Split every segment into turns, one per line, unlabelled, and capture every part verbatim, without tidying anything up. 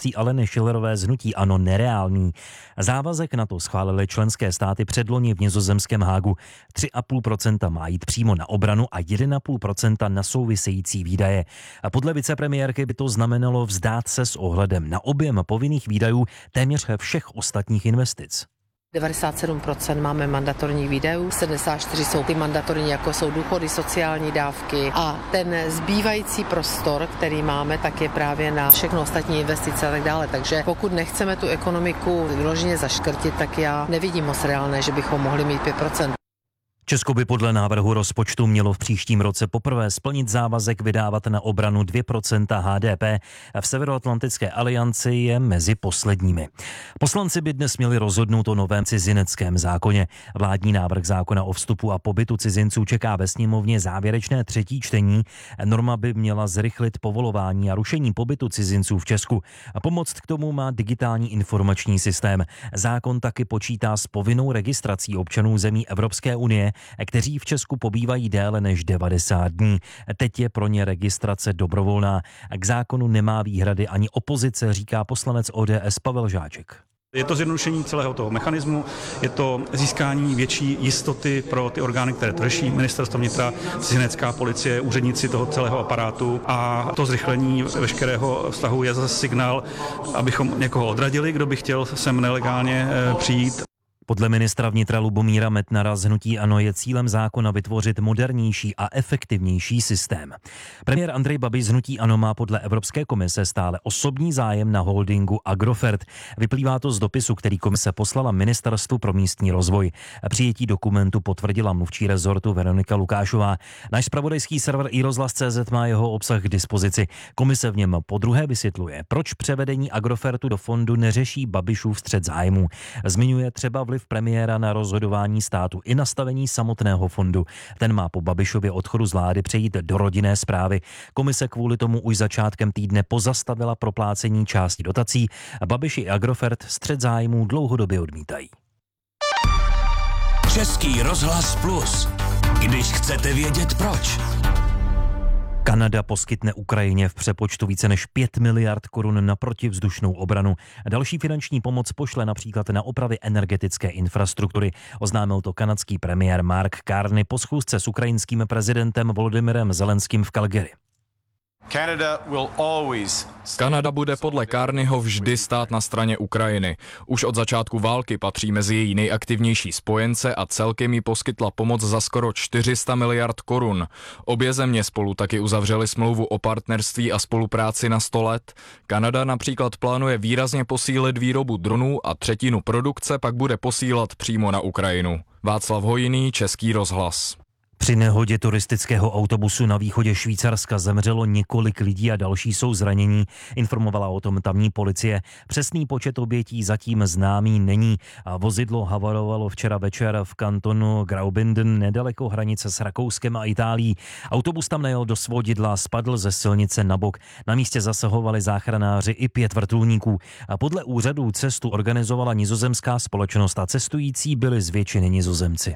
Aleny Schillerové z hnutí ANO nereálný. Závazek na to schválili členské státy předloni v nizozemském Hágu. tři a půl procenta má jít přímo na obranu a jedna a půl procenta na související výdaje. A podle vicepremiérky by to znamenalo vzdát se s ohledem na objem povinných výdajů téměř všech ostatních investic.
devadesát sedm procent máme mandatorních výdajů, sedmdesát čtyři jsou ty mandatorní, jako jsou důchody, sociální dávky a ten zbývající prostor, který máme, tak je právě na všechno ostatní investice a tak dále. Takže pokud nechceme tu ekonomiku vyloženě zaškrtit, tak já nevidím moc reálné, že bychom mohli mít pět procent.
Česko by podle návrhu rozpočtu mělo v příštím roce poprvé splnit závazek vydávat na obranu dvě procenta H D P a v Severoatlantické alianci je mezi posledními. Poslanci by dnes měli rozhodnout o novém cizineckém zákoně. Vládní návrh zákona o vstupu a pobytu cizinců čeká ve sněmovně závěrečné třetí čtení. Norma by měla zrychlit povolování a rušení pobytu cizinců v Česku. A pomoct k tomu má digitální informační systém. Zákon taky počítá s povinnou registrací občanů zemí Evropské unie, kteří v Česku pobývají déle než devadesát dní. Teď je pro ně registrace dobrovolná. K zákonu nemá výhrady ani opozice, říká poslanec O D S Pavel Žáček.
Je to zjednodušení celého toho mechanismu, je to získání větší jistoty pro ty orgány, které to řeší, ministerstvo vnitra, cizinecká policie, úředníci toho celého aparátu a to zrychlení veškerého vztahu je zase signál, abychom někoho odradili, kdo by chtěl sem nelegálně přijít.
Podle ministra vnitra Lubomíra Metnara z hnutí ANO je cílem zákona vytvořit modernější a efektivnější systém. Premiér Andrej Babiš z hnutí ANO má podle Evropské komise stále osobní zájem na holdingu Agrofert. Vyplývá to z dopisu, který komise poslala Ministerstvu pro místní rozvoj. Přijetí dokumentu potvrdila mluvčí rezortu Veronika Lukášová. Náš zpravodajský server iRozhlas tečka cé zet má jeho obsah k dispozici. Komise v něm podruhé vysvětluje, proč převedení Agrofertu do fondu neřeší Babišův střet zájmů. Zmiňuje třeba vliv premiéra na rozhodování státu i nastavení samotného fondu. Ten má po Babišově odchodu z vlády přejít do rodinné správy. Komise kvůli tomu už začátkem týdne pozastavila proplácení části dotací. Babiš i Agrofert střet zájmů dlouhodobě odmítají.
Český rozhlas Plus. Když chcete vědět proč.
Kanada poskytne Ukrajině v přepočtu více než pět miliard korun na protivzdušnou obranu. Další finanční pomoc pošle například na opravy energetické infrastruktury. Oznámil to kanadský premiér Mark Carney po schůzce s ukrajinským prezidentem Volodymyrem Zelenským v Calgary.
Kanada bude podle Carneyho vždy stát na straně Ukrajiny. Už od začátku války patří mezi její nejaktivnější spojence a celkem jí poskytla pomoc za skoro čtyři sta miliard korun. Obě země spolu taky uzavřely smlouvu o partnerství a spolupráci na sto let. Kanada například plánuje výrazně posílit výrobu dronů a třetinu produkce pak bude posílat přímo na Ukrajinu. Václav Hojný, Český rozhlas.
Při nehodě turistického autobusu na východě Švýcarska zemřelo několik lidí a další jsou zranění, informovala o tom tamní policie. Přesný počet obětí zatím známý není a vozidlo havarovalo včera večer v kantonu Graubünden nedaleko hranice s Rakouskem a Itálií. Autobus tam nejel do svodidla, spadl ze silnice na bok. Na místě zasahovali záchranáři i pět vrtulníků. A podle úřadů cestu organizovala nizozemská společnost a cestující byli z většiny Nizozemci.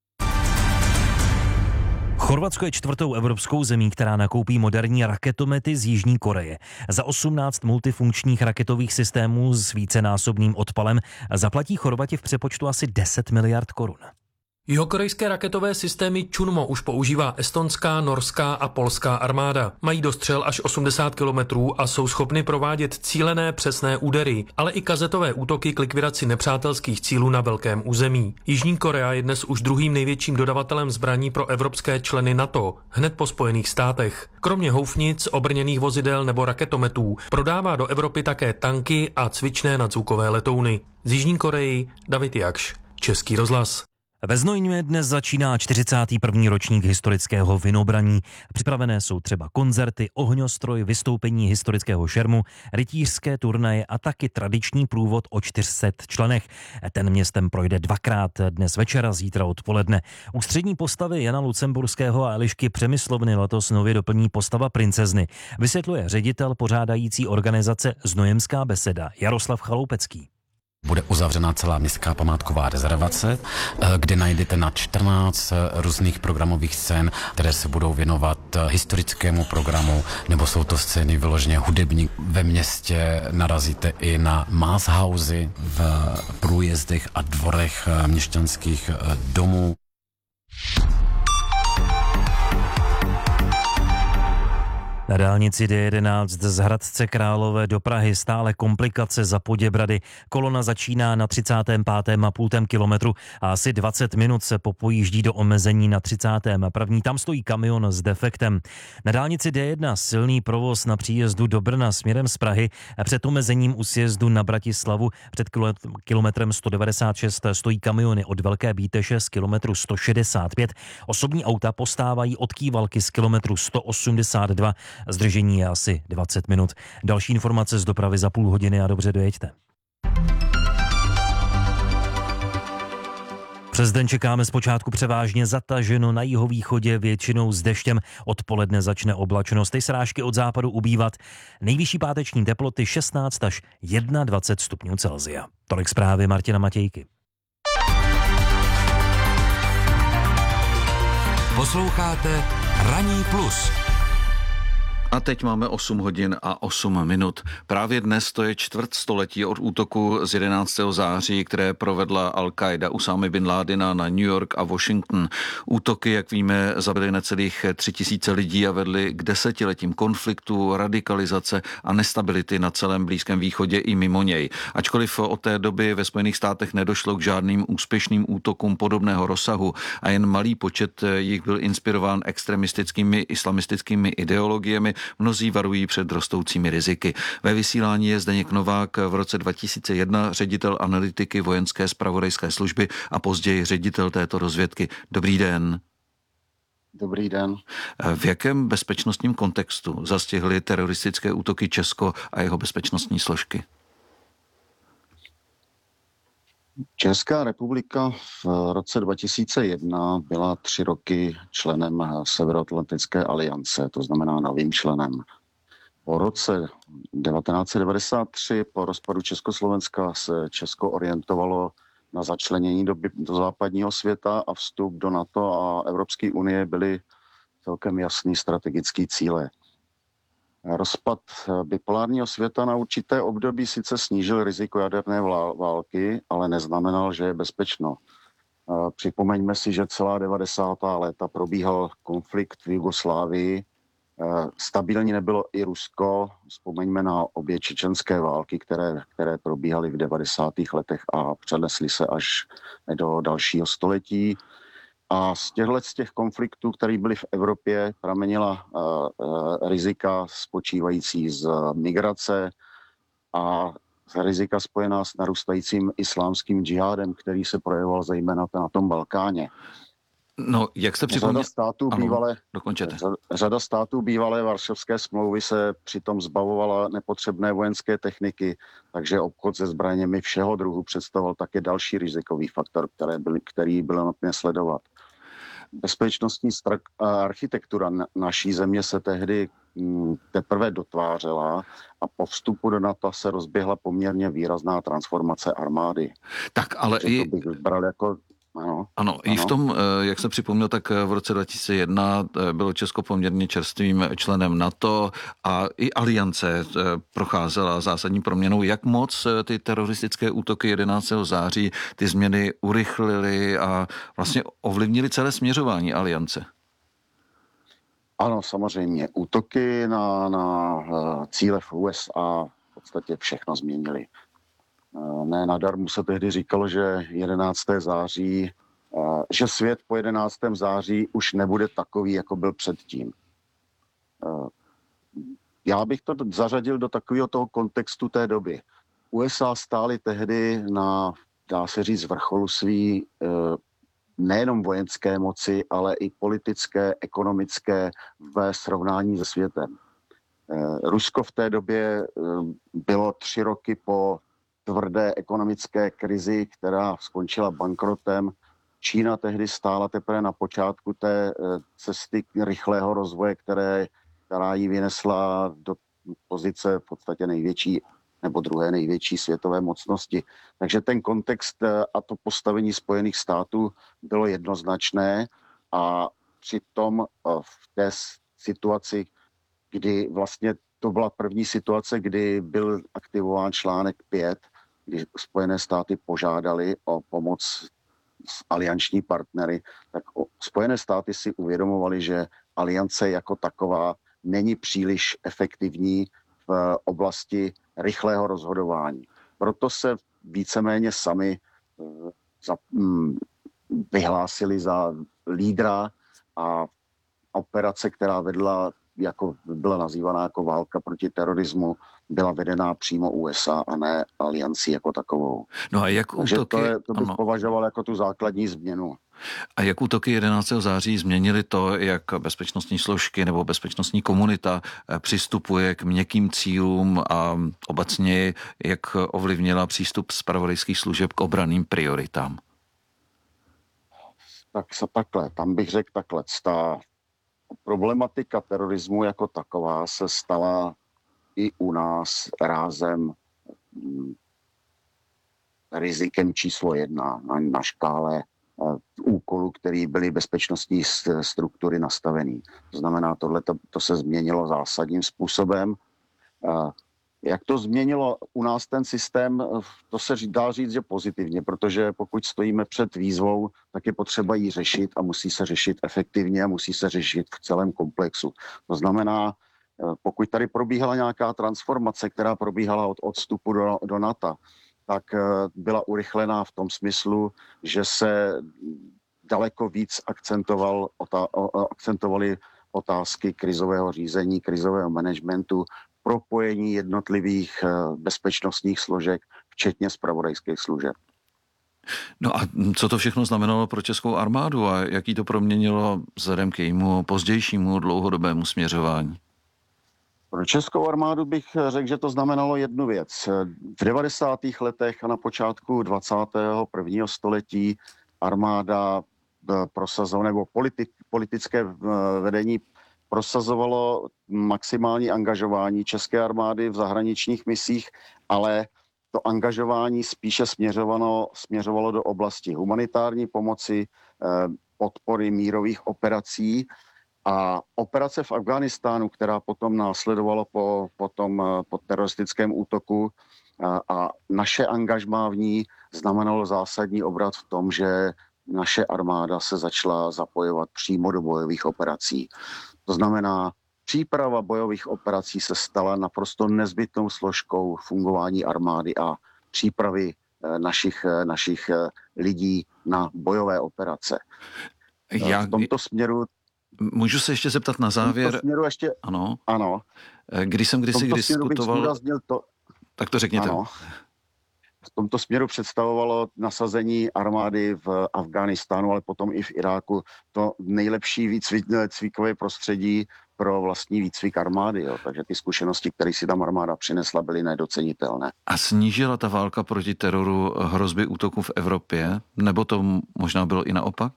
Chorvatsko je čtvrtou evropskou zemí, která nakoupí moderní raketomety z Jižní Koreje. Za osmnáct multifunkčních raketových systémů s vícenásobným odpalem zaplatí Chorvati v přepočtu asi deset miliard korun.
Jihokorejské raketové systémy Chunmo už používá estonská, norská a polská armáda. Mají dostřel až osmdesát kilometrů a jsou schopny provádět cílené přesné údery, ale i kazetové útoky k likvidaci nepřátelských cílů na velkém území. Jižní Korea je dnes už druhým největším dodavatelem zbraní pro evropské členy NATO, hned po Spojených státech. Kromě houfnic, obrněných vozidel nebo raketometů prodává do Evropy také tanky a cvičné nadzvukové letouny. Z Jižní Koreji David Jakš, Český rozhlas.
Ve Znojmě dnes začíná čtyřicátý první ročník historického vinobraní. Připravené jsou třeba koncerty, ohňostroj, vystoupení historického šermu, rytířské turnaje a taky tradiční průvod o čtyři sta členech. Ten městem projde dvakrát, dnes večer a zítra odpoledne. Ústřední postavy Jana Lucemburského a Elišky Přemyslovny letos nově doplní postava princezny. Vysvětluje ředitel pořádající organizace Znojemská beseda Jaroslav Chaloupecký.
Bude uzavřena celá městská památková rezervace, kde najdete na čtrnáct různých programových scén, které se budou věnovat historickému programu, nebo jsou to scény vyloženě hudební. Ve městě narazíte i na Maßhausy v průjezdech a dvorech měšťanských domů.
Na dálnici D jedenáct z Hradce Králové do Prahy stále komplikace za Poděbrady. Kolona začíná na třicátém pátém a půl kilometru a asi dvacet minut se popojíždí do omezení na třicátém prvním Tam stojí kamion s defektem. Na dálnici D jedna silný provoz na příjezdu do Brna směrem z Prahy. Před omezením u sjezdu na Bratislavu před kilometrem sto devadesát šest stojí kamiony od Velké Bíteše z kilometru sto šedesát pět. Osobní auta postávají od Kývalky z kilometru sto osmdesát dva. Zdržení je asi dvacet minut. Další informace z dopravy za půl hodiny a dobře dojeďte. Přes den čekáme zpočátku převážně zataženo, na jihovýchodě většinou s deštěm. Odpoledne začne oblačnost, ty srážky od západu ubývat. Nejvyšší páteční teploty šestnáct až dvacet jedna stupňů Celsia. Tolik zprávy Martina Matějky.
Posloucháte Ranní plus.
A teď máme osm hodin a osm minut. Právě dnes to je čtvrt století od útoku z jedenáctého září, které provedla Al-Qaida Usámy bin Ládina na New York a Washington. Útoky, jak víme, zabily necelých tři tisíce lidí a vedly k desetiletím konfliktu, radikalizace a nestability na celém Blízkém východě i mimo něj. Ačkoliv od té doby ve Spojených státech nedošlo k žádným úspěšným útokům podobného rozsahu a jen malý počet jich byl inspirován extremistickými islamistickými ideologiemi, mnozí varují před rostoucími riziky. Ve vysílání je Zdeněk Novák, v roce dva tisíce jedna ředitel analytiky vojenské zpravodajské služby a později ředitel této rozvědky. Dobrý den.
Dobrý den.
V jakém bezpečnostním kontextu zastihly teroristické útoky Česko a jeho bezpečnostní složky?
Česká republika v roce dva tisíce jedna byla tři roky členem Severoatlantické aliance, to znamená novým členem. Po roce devatenáct set devadesát tři, po rozpadu Československa, se Česko orientovalo na začlenění do, do západního světa a vstup do NATO a Evropské unie byly celkem jasný strategický cíle. Rozpad bipolárního světa na určité období sice snížil riziko jaderné války, ale neznamenal, že je bezpečno. Připomeňme si, že celá devadesátá léta probíhal konflikt v Jugoslávii. Stabilní nebylo i Rusko. Vzpomeňme na obě čečenské války, které, které probíhaly v devadesátých letech a přenesly se až do dalšího století. A z těchto z těch konfliktů, které byly v Evropě, pramenila uh, uh, rizika spočívající z migrace a rizika spojená s narůstajícím islámským džihádem, který se projevoval zejména na tom Balkáně.
No, jak jste připomněl...
Řada států bývalé,
dokončete.
Řada států bývalé Varšavské smlouvy se přitom zbavovala nepotřebné vojenské techniky, takže obchod se zbraněmi všeho druhu představoval také další rizikový faktor, který, byl, který bylo nutné sledovat. Bezpečnostní architektura naší země se tehdy teprve dotvářela a po vstupu do NATO se rozběhla poměrně výrazná transformace armády.
Tak, ale
takže
i...
to bych bral jako... Ano,
ano, ano, i v tom, jak se připomněl, tak v roce dva tisíce jedna bylo Česko poměrně čerstvým členem NATO a i aliance procházela zásadní proměnou. Jak moc ty teroristické útoky jedenáctého září ty změny urychlily a vlastně ovlivnily celé směřování aliance?
Ano, samozřejmě. Útoky na, na cíle v U S A v podstatě všechno změnily. Ne nadarmo se tehdy říkalo, že jedenáctého září, že svět po jedenáctém září už nebude takový, jako byl předtím. Já bych to zařadil do takového toho kontextu té doby. U S A stály tehdy na, dá se říct, vrcholu svý nejenom vojenské moci, ale i politické, ekonomické ve srovnání se světem. Rusko v té době bylo tři roky po tvrdé ekonomické krizi, která skončila bankrotem. Čína tehdy stála teprve na počátku té cesty rychlého rozvoje, které, která ji vynesla do pozice v podstatě největší nebo druhé největší světové mocnosti. Takže ten kontext a to postavení Spojených států bylo jednoznačné a přitom v té situaci, kdy vlastně to byla první situace, kdy byl aktivován článek pět, kdy Spojené státy požádali o pomoc s alianční partnery, tak Spojené státy si uvědomovali, že aliance jako taková není příliš efektivní v oblasti rychlého rozhodování. Proto se víceméně sami za, hm, vyhlásili za lídra a operace, která vedla, jako byla nazývaná jako válka proti terorismu, byla vedená přímo U S A a ne aliancí jako takovou.
No a jak
Takže
útoky...
to, je, to bych
ano.
považoval jako tu základní změnu.
A jak útoky jedenáctého září změnily to, jak bezpečnostní složky nebo bezpečnostní komunita přistupuje k měkkým cílům a obecně jak ovlivnila přístup zpravodajských služeb k obranným prioritám?
Tak se takhle, tam bych řekl takhle, ta problematika terorismu jako taková se stala i u nás rázem hm, rizikem číslo jedna na, na škále úkolů, který byly bezpečnostní struktury nastavený. To znamená, tohle to se změnilo zásadním způsobem. Jak to změnilo u nás ten systém, to se dá říct, že pozitivně, protože pokud stojíme před výzvou, tak je potřeba ji řešit a musí se řešit efektivně a musí se řešit v celém komplexu. To znamená, pokud tady probíhala nějaká transformace, která probíhala od odstupu do, do NATO, tak byla urychlená v tom smyslu, že se daleko víc akcentoval, otá, akcentovaly otázky krizového řízení, krizového managementu, propojení jednotlivých bezpečnostních složek, včetně zpravodajských služeb.
No a co to všechno znamenalo pro českou armádu a jaký to proměnilo vzhledem k jejímu pozdějšímu dlouhodobému směřování?
Pro českou armádu bych řekl, že to znamenalo jednu věc. V devadesátých letech a na počátku dvacátého prvního století armáda prosazovala, nebo politi, politické vedení prosazovalo maximální angažování české armády v zahraničních misích, ale to angažování spíše směřovalo, směřovalo do oblasti humanitární pomoci, podpory mírových operací. A operace v Afghánistánu, která potom následovala po, po tom po teroristickém útoku a, a naše angažmá v ní znamenalo zásadní obrat v tom, že naše armáda se začala zapojovat přímo do bojových operací. To znamená, příprava bojových operací se stala naprosto nezbytnou složkou fungování armády a přípravy našich, našich lidí na bojové operace.
Já...
V tomto směru
Můžu se ještě zeptat na závěr?
Ještě,
ano.
ano.
Když jsem kdysi diskutoval...
To,
tak to řekněte.
Ano. V tomto směru představovalo nasazení armády v Afghánistánu, ale potom i v Iráku to nejlepší výcvikové prostředí pro vlastní výcvik armády. Jo. Takže ty zkušenosti, které si tam armáda přinesla, byly nedocenitelné.
A snížila ta válka proti teroru hrozby útoků v Evropě? Nebo to možná bylo i naopak?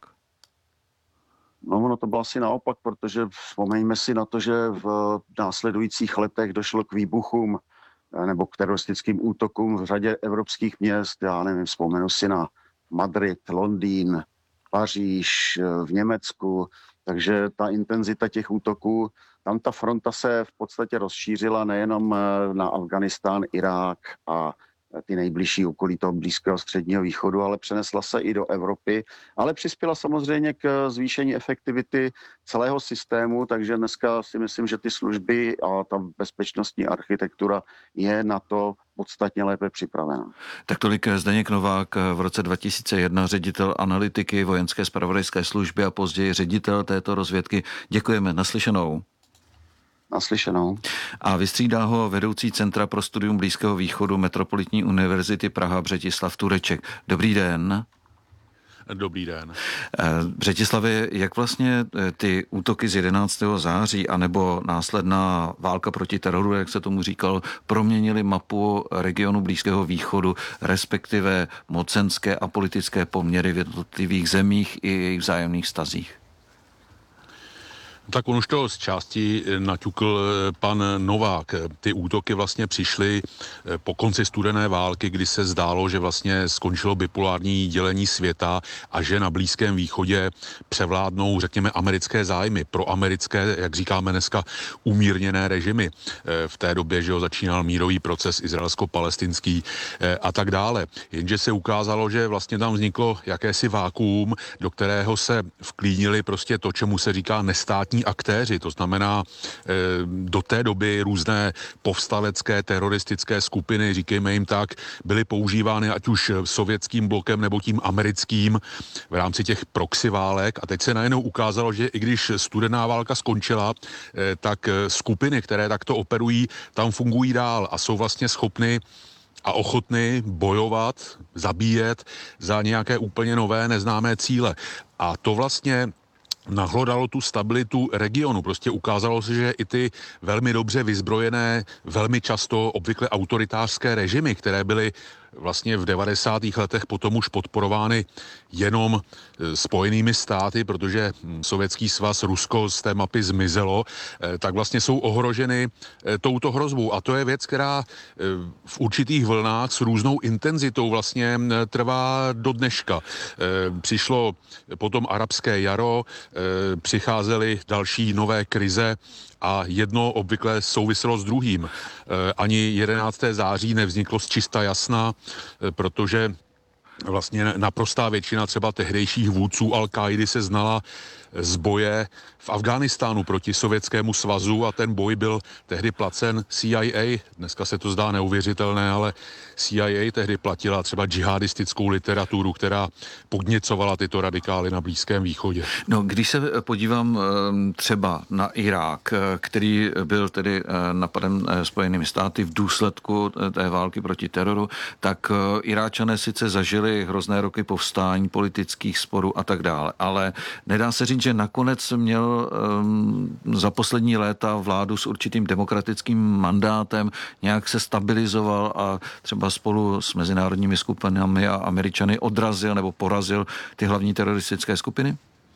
No, ono to bylo asi naopak, protože vzpomeňme si na to, že v následujících letech došlo k výbuchům nebo k teroristickým útokům v řadě evropských měst. Já nevím, vzpomenu si na Madrid, Londýn, Paříž, v Německu. Takže ta intenzita těch útoků, tam ta fronta se v podstatě rozšířila nejenom na Afghánistán, Irák a ty nejbližší okolí toho Blízkého středního východu, ale přenesla se i do Evropy, ale přispěla samozřejmě k zvýšení efektivity celého systému, takže dneska si myslím, že ty služby a ta bezpečnostní architektura je na to podstatně lépe připravena.
Tak tolik Zdeněk Novák, v roce dva tisíce jedna ředitel analytiky vojenské zpravodajské služby a později ředitel této rozvědky. Děkujeme, naslyšenou.
Naslyšenou.
A vystřídá ho vedoucí Centra pro studium Blízkého východu Metropolitní univerzity Praha Břetislav Tureček. Dobrý den.
Dobrý den.
Břetislave, jak vlastně ty útoky z jedenáctého září anebo následná válka proti teroru, jak se tomu říkal, proměnily mapu regionu Blízkého východu, respektive mocenské a politické poměry v jednotlivých zemích i jejich vzájemných vztazích?
Tak on už to z části naťukl pan Novák. Ty útoky vlastně přišly po konci studené války, kdy se zdálo, že vlastně skončilo bipolární dělení světa a že na Blízkém východě převládnou, řekněme, americké zájmy, pro americké, jak říkáme dneska, umírněné režimy. V té době, že ho začínal mírový proces izraelsko-palestinský a tak dále. Jenže se ukázalo, že vlastně tam vzniklo jakési vákuum, do kterého se vklínili prostě to, čemu se říká nestátní aktéři, to znamená e, do té doby různé povstalecké teroristické skupiny, říkejme jim tak, byly používány ať už sovětským blokem nebo tím americkým v rámci těch proxy válek a teď se najednou ukázalo, že i když studená válka skončila, e, tak skupiny, které takto operují, tam fungují dál a jsou vlastně schopny a ochotny bojovat, zabíjet za nějaké úplně nové neznámé cíle. A to vlastně nahlodalo tu stabilitu regionu. Prostě ukázalo se, že i ty velmi dobře vyzbrojené, velmi často obvykle autoritářské režimy, které byly vlastně v devadesátých letech potom už podporovány jenom Spojenými státy, protože Sovětský svaz, Rusko z té mapy zmizelo, tak vlastně jsou ohroženy touto hrozbou. A to je věc, která v určitých vlnách s různou intenzitou vlastně trvá do dneška. Přišlo potom arabské jaro, přicházely další nové krize, a jedno obvykle souviselo s druhým. Ani jedenáctého září nevzniklo z čista jasna, protože vlastně naprostá většina třeba tehdejších vůdců Al-Káidy se znala z boje v Afghánistánu proti Sovětskému svazu a ten boj byl tehdy placen C I A. Dneska se to zdá neuvěřitelné, ale C I A tehdy platila třeba džihadistickou literaturu, která podněcovala tyto radikály na Blízkém východě.
No, když se podívám třeba na Irák, který byl tedy napaden Spojenými státy v důsledku té války proti teroru, tak Iráčané sice zažili hrozné roky povstání, politických sporů a tak dále, ale nedá se říct, že nakonec měl um, za poslední léta vládu s určitým demokratickým mandátem, nějak se stabilizoval a třeba spolu s mezinárodními skupinami a Američany odrazil nebo porazil ty hlavní teroristické skupiny?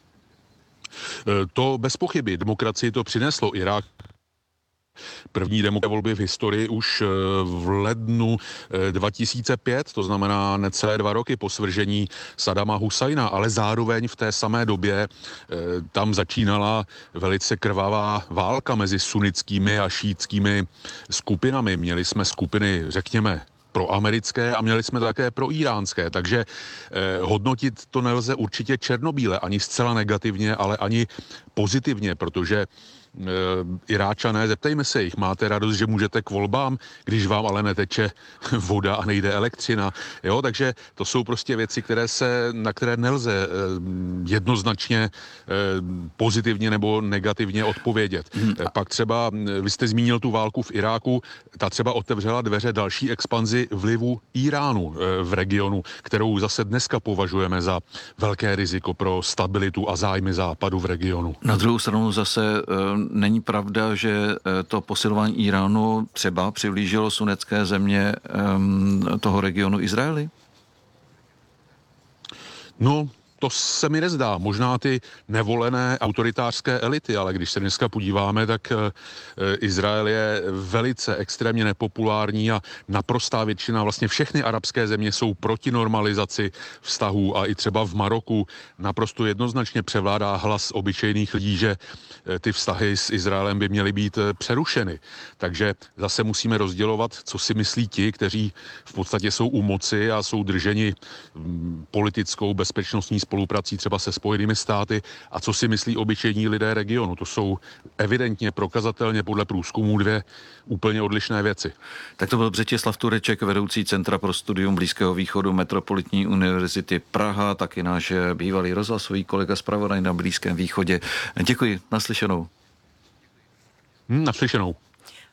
To bez pochyby. Demokracii to přineslo. Irák první demokratické volby v historii už v lednu dva tisíce pět, to znamená necelé dva roky po svržení Sadama Husajna, ale zároveň v té samé době tam začínala velice krvavá válka mezi sunnickými a šítskými skupinami. Měli jsme skupiny, řekněme, proamerické a měli jsme také proíránské, takže eh, hodnotit to nelze určitě černobíle, ani zcela negativně, ale ani pozitivně, protože e, Iráčané, zeptejme se jich, máte radost, že můžete k volbám, když vám ale neteče voda a nejde elektřina, jo, takže to jsou prostě věci, které se, na které nelze e, jednoznačně e, pozitivně nebo negativně odpovědět. Hmm. E, pak třeba, vy jste zmínil tu válku v Iráku, ta třeba otevřela dveře další expanzi vlivu Iránu e, v regionu, kterou zase dneska považujeme za velké riziko pro stabilitu a zájmy západu v regionu.
Na druhou stranu zase e, není pravda, že e, to posilování Iránu třeba přiblížilo sunnické země e, toho regionu Izraeli?
No, to se mi nezdá. Možná ty nevolené autoritářské elity, ale když se dneska podíváme, tak e, Izrael je velice extrémně nepopulární a naprostá většina, vlastně všechny arabské země jsou proti normalizaci vztahů a i třeba v Maroku naprosto jednoznačně převládá hlas obyčejných lidí, že e, ty vztahy s Izraelem by měly být e, přerušeny. Takže zase musíme rozdělovat, co si myslí ti, kteří v podstatě jsou u moci a jsou drženi m, politickou bezpečnostní spoluprací třeba se Spojenými státy a co si myslí obyčejní lidé regionu. To jsou evidentně, prokazatelně podle průzkumů dvě úplně odlišné věci.
Tak to byl Břetislav Tureček, vedoucí Centra pro studium Blízkého východu Metropolitní univerzity Praha, taky náš bývalý rozhlasový kolega zpravodaj na Blízkém východě. Děkuji, naslyšenou.
Hmm, naslyšenou.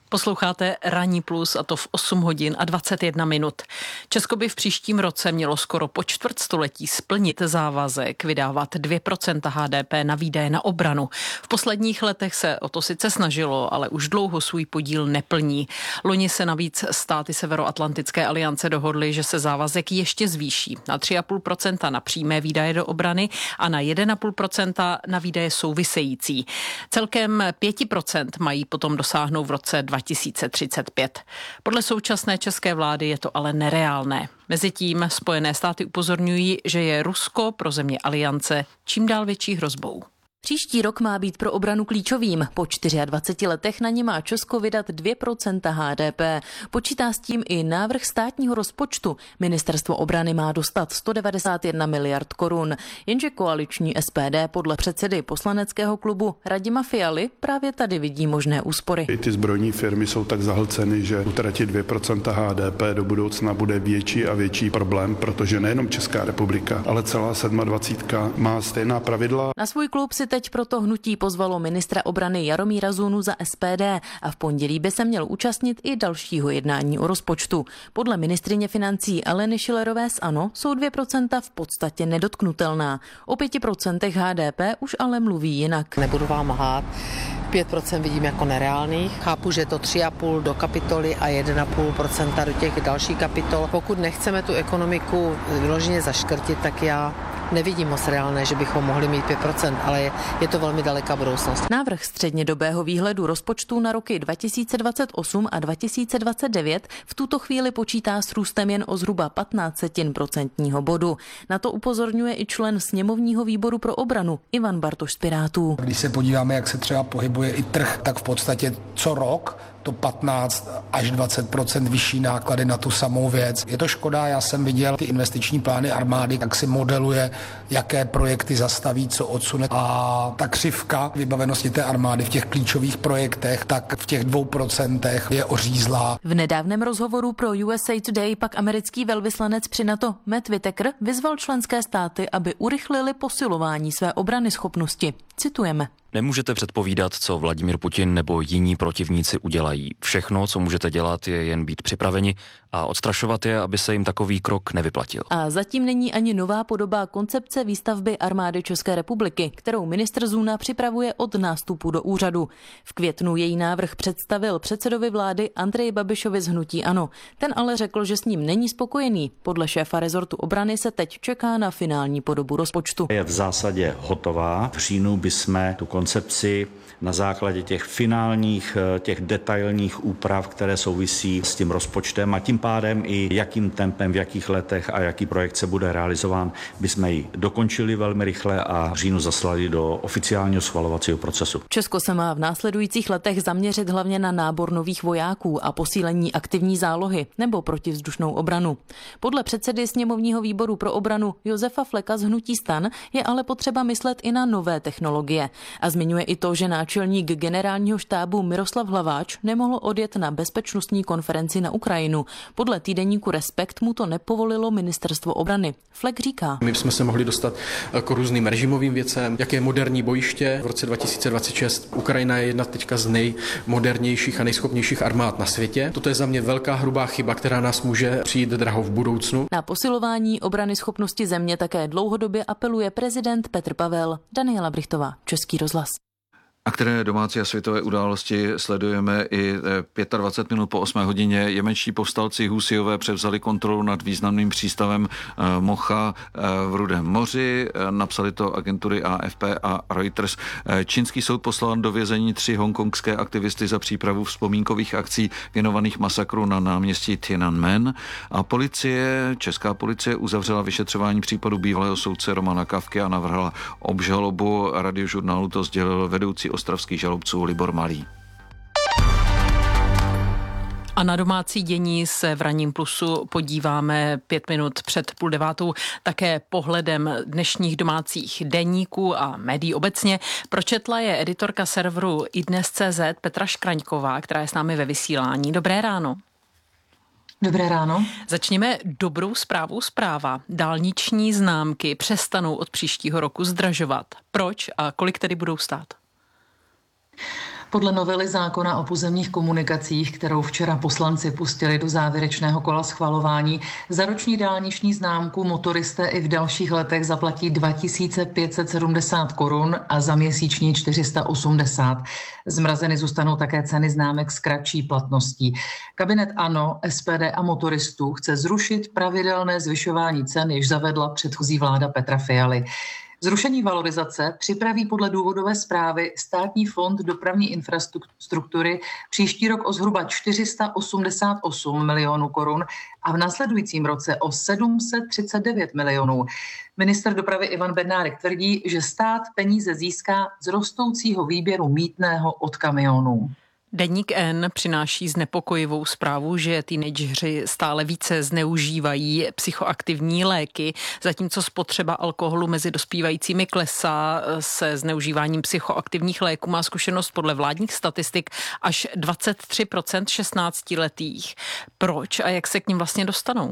Posloucháte Ranní plus a to v osm hodin a dvacet jedna minut. Česko by v příštím roce mělo skoro po čtvrtstoletí splnit závazek vydávat dvě procenta H D P na výdaje na obranu. V posledních letech se o to sice snažilo, ale už dlouho svůj podíl neplní. Loni se navíc státy Severoatlantické aliance dohodly, že se závazek ještě zvýší na tři celá pět procenta na přímé výdaje do obrany a na jedna celá pět procenta na výdaje související. Celkem pět procent mají potom dosáhnout v roce dva tisíce třicet pět. Podle současné české vlády je to ale nereálné. Mezitím Spojené státy upozorňují, že je Rusko pro země aliance čím dál větší hrozbou.
Příští rok má být pro obranu klíčovým. Po dvaceti čtyřech letech na ně má Česko vydat dvě procenta H D P. Počítá s tím i návrh státního rozpočtu. Ministerstvo obrany má dostat sto devadesát jedna miliard korun. Jenže koaliční S P D podle předsedy poslaneckého klubu Radima Fialy právě tady vidí možné úspory.
I ty zbrojní firmy jsou tak zahlceny, že utratit dvě procenta H D P do budoucna bude větší a větší problém, protože nejenom Česká republika, ale celá sedmadvacítka má stejná pravidla.
Na svůj klub si teď proto hnutí pozvalo ministra obrany Jaromíra Zunu za S P D a v pondělí by se měl účastnit i dalšího jednání o rozpočtu. Podle ministryně financí Aleny Schillerové z ANO jsou dvě procenta v podstatě nedotknutelná. O pěti procentech H D P už ale mluví jinak.
Nebudu vám lhát, pět procent vidím jako nereálných. Chápu, že to tři celá pět do kapitoly a jedna celá pět procenta do těch dalších kapitol. Pokud nechceme tu ekonomiku vyloženě zaškrtit, tak já nevidím moc reálné, že bychom mohli mít pět procent, ale je, je to velmi daleká budoucnost.
Návrh střednědobého výhledu rozpočtu na roky dva tisíce dvacet osm a dva tisíce dvacet devět v tuto chvíli počítá s růstem jen o zhruba patnáct setin procentního bodu. Na to upozorňuje i člen sněmovního výboru pro obranu Ivan Bartoš z Pirátů.
Když se podíváme, jak se třeba pohybuje i trh, tak v podstatě co rok to patnáct až dvacet procent vyšší náklady na tu samou věc. Je to škoda, já jsem viděl ty investiční plány armády, tak si modeluje, jaké projekty zastaví, co odsune. A ta křivka vybavenosti té armády v těch klíčových projektech, tak v těch dvou procentech je ořízlá.
V nedávném rozhovoru pro U S A Today pak americký velvyslanec při NATO Matt Whitaker vyzval členské státy, aby urychlili posilování své obrany schopnosti. Citujeme.
Nemůžete předpovídat, co Vladimír Putin nebo jiní protivníci udělají. Všechno, co můžete dělat, je jen být připraveni a odstrašovat je, aby se jim takový krok nevyplatil.
A zatím není ani nová podoba koncepce výstavby armády České republiky, kterou ministr Zuna připravuje od nástupu do úřadu. V květnu její návrh představil předsedovi vlády Andreji Babišovi z hnutí ANO. Ten ale řekl, že s ním není spokojený. Podle šéfa rezortu obrany se teď čeká na finální podobu rozpočtu.
Je v zásadě hotová. V říjnu bychom tu koncepci na základě těch finálních, těch detailních úprav, které souvisí s tím rozpočtem a tím pádem i jakým tempem, v jakých letech a jaký projekt se bude realizován, bychom ji dokončili velmi rychle a v říjnu zaslali do oficiálního schvalovacího procesu.
Česko se má v následujících letech zaměřit hlavně na nábor nových vojáků a posílení aktivní zálohy nebo protivzdušnou obranu. Podle předsedy sněmovního výboru pro obranu Josefa Fleka z hnutí STAN je ale potřeba myslet i na nové technologie. A zmiňuje i to, že náčelník generálního štábu Miroslav Hlaváč nemohl odjet na bezpečnostní konferenci na Ukrajinu. Podle týdeníku Respekt mu to nepovolilo ministerstvo obrany. Flek říká.
My jsme se mohli dostat k různým režimovým věcem, jaké je moderní bojiště. V roce dva tisíce dvacet šest Ukrajina je jedna teďka z nejmodernějších a nejschopnějších armád na světě. Toto je za mě velká hrubá chyba, která nás může přijít draho v budoucnu.
Na posilování obrany schopnosti země také dlouhodobě apeluje prezident Petr Pavel. Daniela Brichtová, Český rozhlas.
A které domácí a světové události sledujeme i dvacet pět minut po osmé hodině. Jemenští povstalci Husijové převzali kontrolu nad významným přístavem Mocha v Rudém moři. Napsali to agentury A F P a Reuters. Čínský soud poslal do vězení tři hongkongské aktivisty za přípravu vzpomínkových akcí věnovaných masakru na náměstí Tiananmen. A policie, česká policie uzavřela vyšetřování případu bývalého soudce Romana Kafky a navrhla obžalobu. Radiožurnálu to sdělil vedoucí ostravských žalobců Libor Malý.
A na domácí dění se v Ranním plusu podíváme pět minut před půl devátou také pohledem dnešních domácích deníků a médií obecně. Pročetla je editorka serveru idnes tečka cé zet Petra Škraňková, která je s námi ve vysílání. Dobré ráno.
Dobré ráno.
Začněme dobrou zprávou zpráva. Dálniční známky přestanou od příštího roku zdražovat. Proč a kolik tedy budou stát?
Podle novely zákona o pozemních komunikacích, kterou včera poslanci pustili do závěrečného kola schvalování, za roční dálniční známku motoristé i v dalších letech zaplatí dva tisíce pět set sedmdesát korun a za měsíční čtyři sta osmdesát. Zmrazeny zůstanou také ceny známek s kratší platností. Kabinet ANO, S P D a motoristů chce zrušit pravidelné zvyšování cen, jež zavedla předchozí vláda Petra Fialy. Zrušení valorizace připraví podle důvodové zprávy Státní fond dopravní infrastruktury příští rok o zhruba čtyři sta osmdesát osm milionů korun a v následujícím roce o sedm set třicet devět milionů. Ministr dopravy Ivan Bednárik tvrdí, že stát peníze získá z rostoucího výběru mýtného od kamionů.
Deník N přináší znepokojivou zprávu, že teenageři stále více zneužívají psychoaktivní léky, zatímco spotřeba alkoholu mezi dospívajícími klesá. Se zneužíváním psychoaktivních léků má zkušenost podle vládních statistik až dvacet tři procent šestnáctiletých. Proč a jak se k nim vlastně dostanou?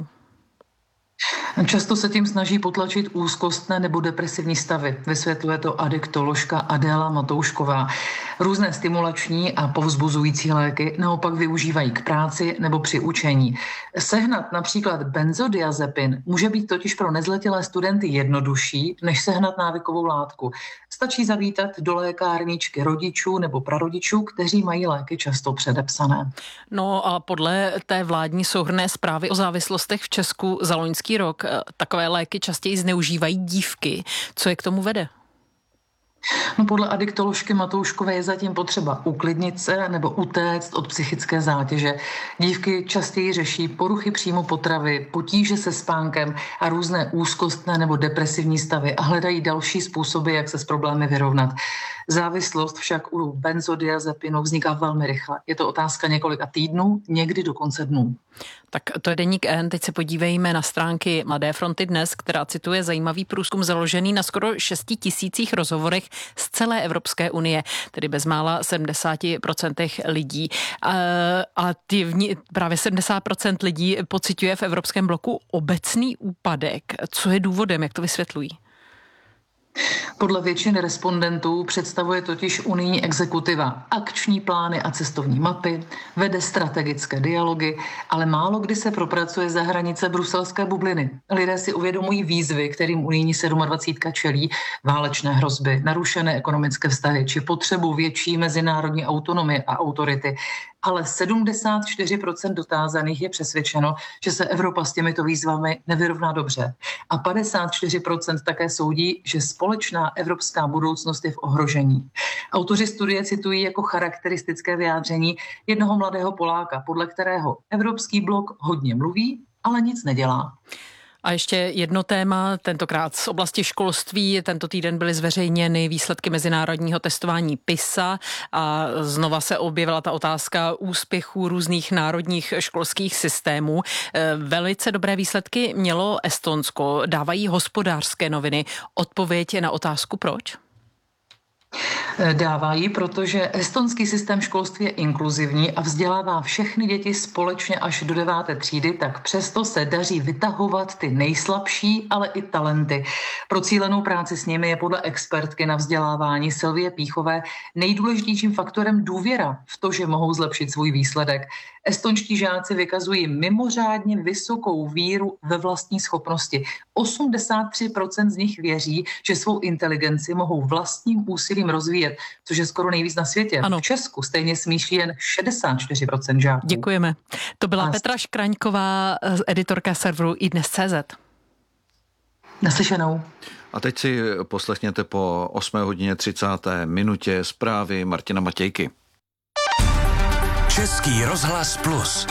Často se tím snaží potlačit úzkostné nebo depresivní stavy. Vysvětluje to adiktoložka Adéla Matoušková. Různé stimulační a povzbuzující léky naopak využívají k práci nebo při učení. Sehnat například benzodiazepin může být totiž pro nezletilé studenty jednodušší, než sehnat návykovou látku. Stačí zavítat do lékárničky rodičů nebo prarodičů, kteří mají léky často předepsané.
No a podle té vládní souhrnné zprávy o závislostech v Česku za loňský rok takové léky častěji zneužívají dívky. Co je k tomu vede?
No podle adiktoložky Matouškové je zatím potřeba uklidnit se nebo utéct od psychické zátěže. Dívky častěji řeší poruchy příjmu potravy, potíže se spánkem a různé úzkostné nebo depresivní stavy a hledají další způsoby, jak se s problémy vyrovnat. Závislost však u benzodiazepinu vzniká velmi rychle. Je to otázka několika týdnů, někdy dokonce dnů.
Tak to je Deník N. Teď se podívejme na stránky Mladé fronty Dnes, která cituje zajímavý průzkum založený na skoro šesti tisících rozhovorech z celé Evropské unie, tedy bezmála sedmdesát procent lidí. A, a ty, právě sedmdesát procent lidí pociťuje v Evropském bloku obecný úpadek. Co je důvodem, jak to vysvětlují?
Podle většiny respondentů představuje totiž unijní exekutiva akční plány a cestovní mapy, vede strategické dialogy, ale málo kdy se propracuje za hranice bruselské bubliny. Lidé si uvědomují výzvy, kterým unijní sedmadvacítka čelí, válečné hrozby, narušené ekonomické vztahy či potřebu větší mezinárodní autonomie a autority. Ale sedmdesát čtyři procent dotázaných je přesvědčeno, že se Evropa s těmito výzvami nevyrovná dobře. A padesát čtyři procent také soudí, že společná evropská budoucnost je v ohrožení. Autoři studie citují jako charakteristické vyjádření jednoho mladého Poláka, podle kterého Evropský blok hodně mluví, ale nic nedělá.
A ještě jedno téma, tentokrát z oblasti školství. Tento týden byly zveřejněny výsledky mezinárodního testování PISA a znova se objevila ta otázka úspěchů různých národních školských systémů. Velice dobré výsledky mělo Estonsko, dávají Hospodářské noviny. Odpověď na otázku proč?
Dávají, protože estonský systém školství je inkluzivní a vzdělává všechny děti společně až do deváté třídy, tak přesto se daří vytahovat ty nejslabší, ale i talenty. Pro cílenou práci s nimi je podle expertky na vzdělávání Silvie Píchové nejdůležitějším faktorem důvěra v to, že mohou zlepšit svůj výsledek. Estonští žáci vykazují mimořádně vysokou víru ve vlastní schopnosti. osmdesát tři procent z nich věří, že svou inteligenci mohou vlastním úsilím rozvíjet, což je skoro nejvíc na světě.
Ano.
V Česku stejně smýšlí jen šedesát čtyři procent žáků.
Děkujeme. To byla A... Petra Škraňková, editorka serveru iDnes tečka cé zet.
Naslyšenou.
A teď si poslechněte po osmé hodině třicáté minutě zprávy Martina Matějky.
Český rozhlas Plus.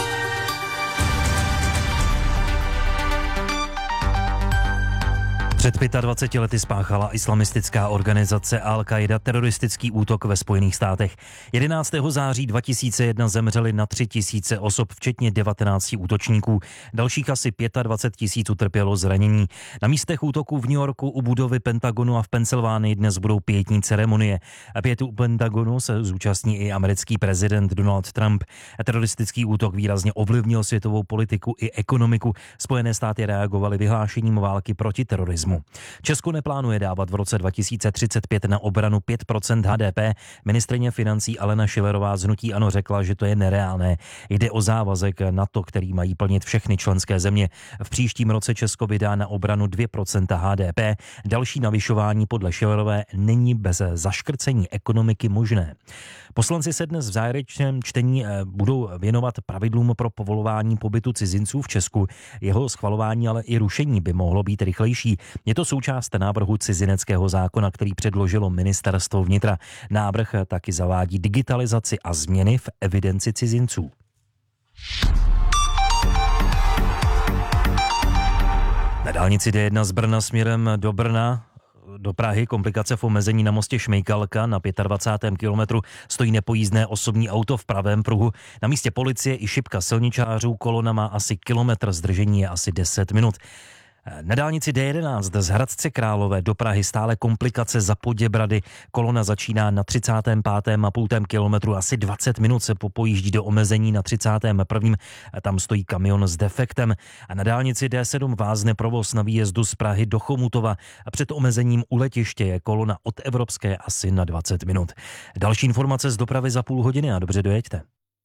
Před dvaceti pěti lety spáchala islamistická organizace Al-Qaida teroristický útok ve Spojených státech. jedenáctého září dva tisíce jedna zemřeli na tři tisíce osob, včetně devatenácti útočníků. Dalších asi dvacet pět tisíc utrpělo zranění. Na místech útoku v New Yorku, u budovy Pentagonu a v Pensylvánii dnes budou pietní ceremonie. Pětu u Pentagonu se zúčastní i americký prezident Donald Trump. Teroristický útok výrazně ovlivnil světovou politiku i ekonomiku. Spojené státy reagovaly vyhlášením války proti terorismu. terorismu. Česko neplánuje dávat v roce dva tisíce třicet pět na obranu pět procent H D P. Ministryně financí Alena Schillerová z hnutí ANO řekla, že to je nereálné. Jde o závazek NATO, který mají plnit všechny členské země. V příštím roce Česko vydá na obranu dvě procenta H D P. Další navyšování podle Schillerové není bez zaškrcení ekonomiky možné. Poslanci se dnes v závěrečném čtení budou věnovat pravidlům pro povolování pobytu cizinců v Česku. Jeho schvalování, ale i rušení by mohlo být rychlejší. Je to součást návrhu cizineckého zákona, který předložilo Ministerstvo vnitra. Návrh taky zavádí digitalizaci a změny v evidenci cizinců. Na dálnici D jedna z Brna směrem do Brna do Prahy komplikace v omezení na mostě Šmejkalka na dvacátém pátém kilometru stojí nepojízdné osobní auto v pravém pruhu. Na místě policie i šipka silničářů, kolona má asi kilometr, zdržení je asi deset minut. Na dálnici D jedenáct z Hradce Králové do Prahy stále komplikace za Poděbrady. Kolona začíná na třicátém pátém a půl kilometru, asi dvacet minut se popojíždí do omezení na třicátém prvním Tam stojí kamion s defektem. A na dálnici D sedm vázne provoz na výjezdu z Prahy do Chomutova. A před omezením u letiště je kolona od Evropské asi na dvacet minut. Další informace z dopravy za půl hodiny a dobře dojeďte.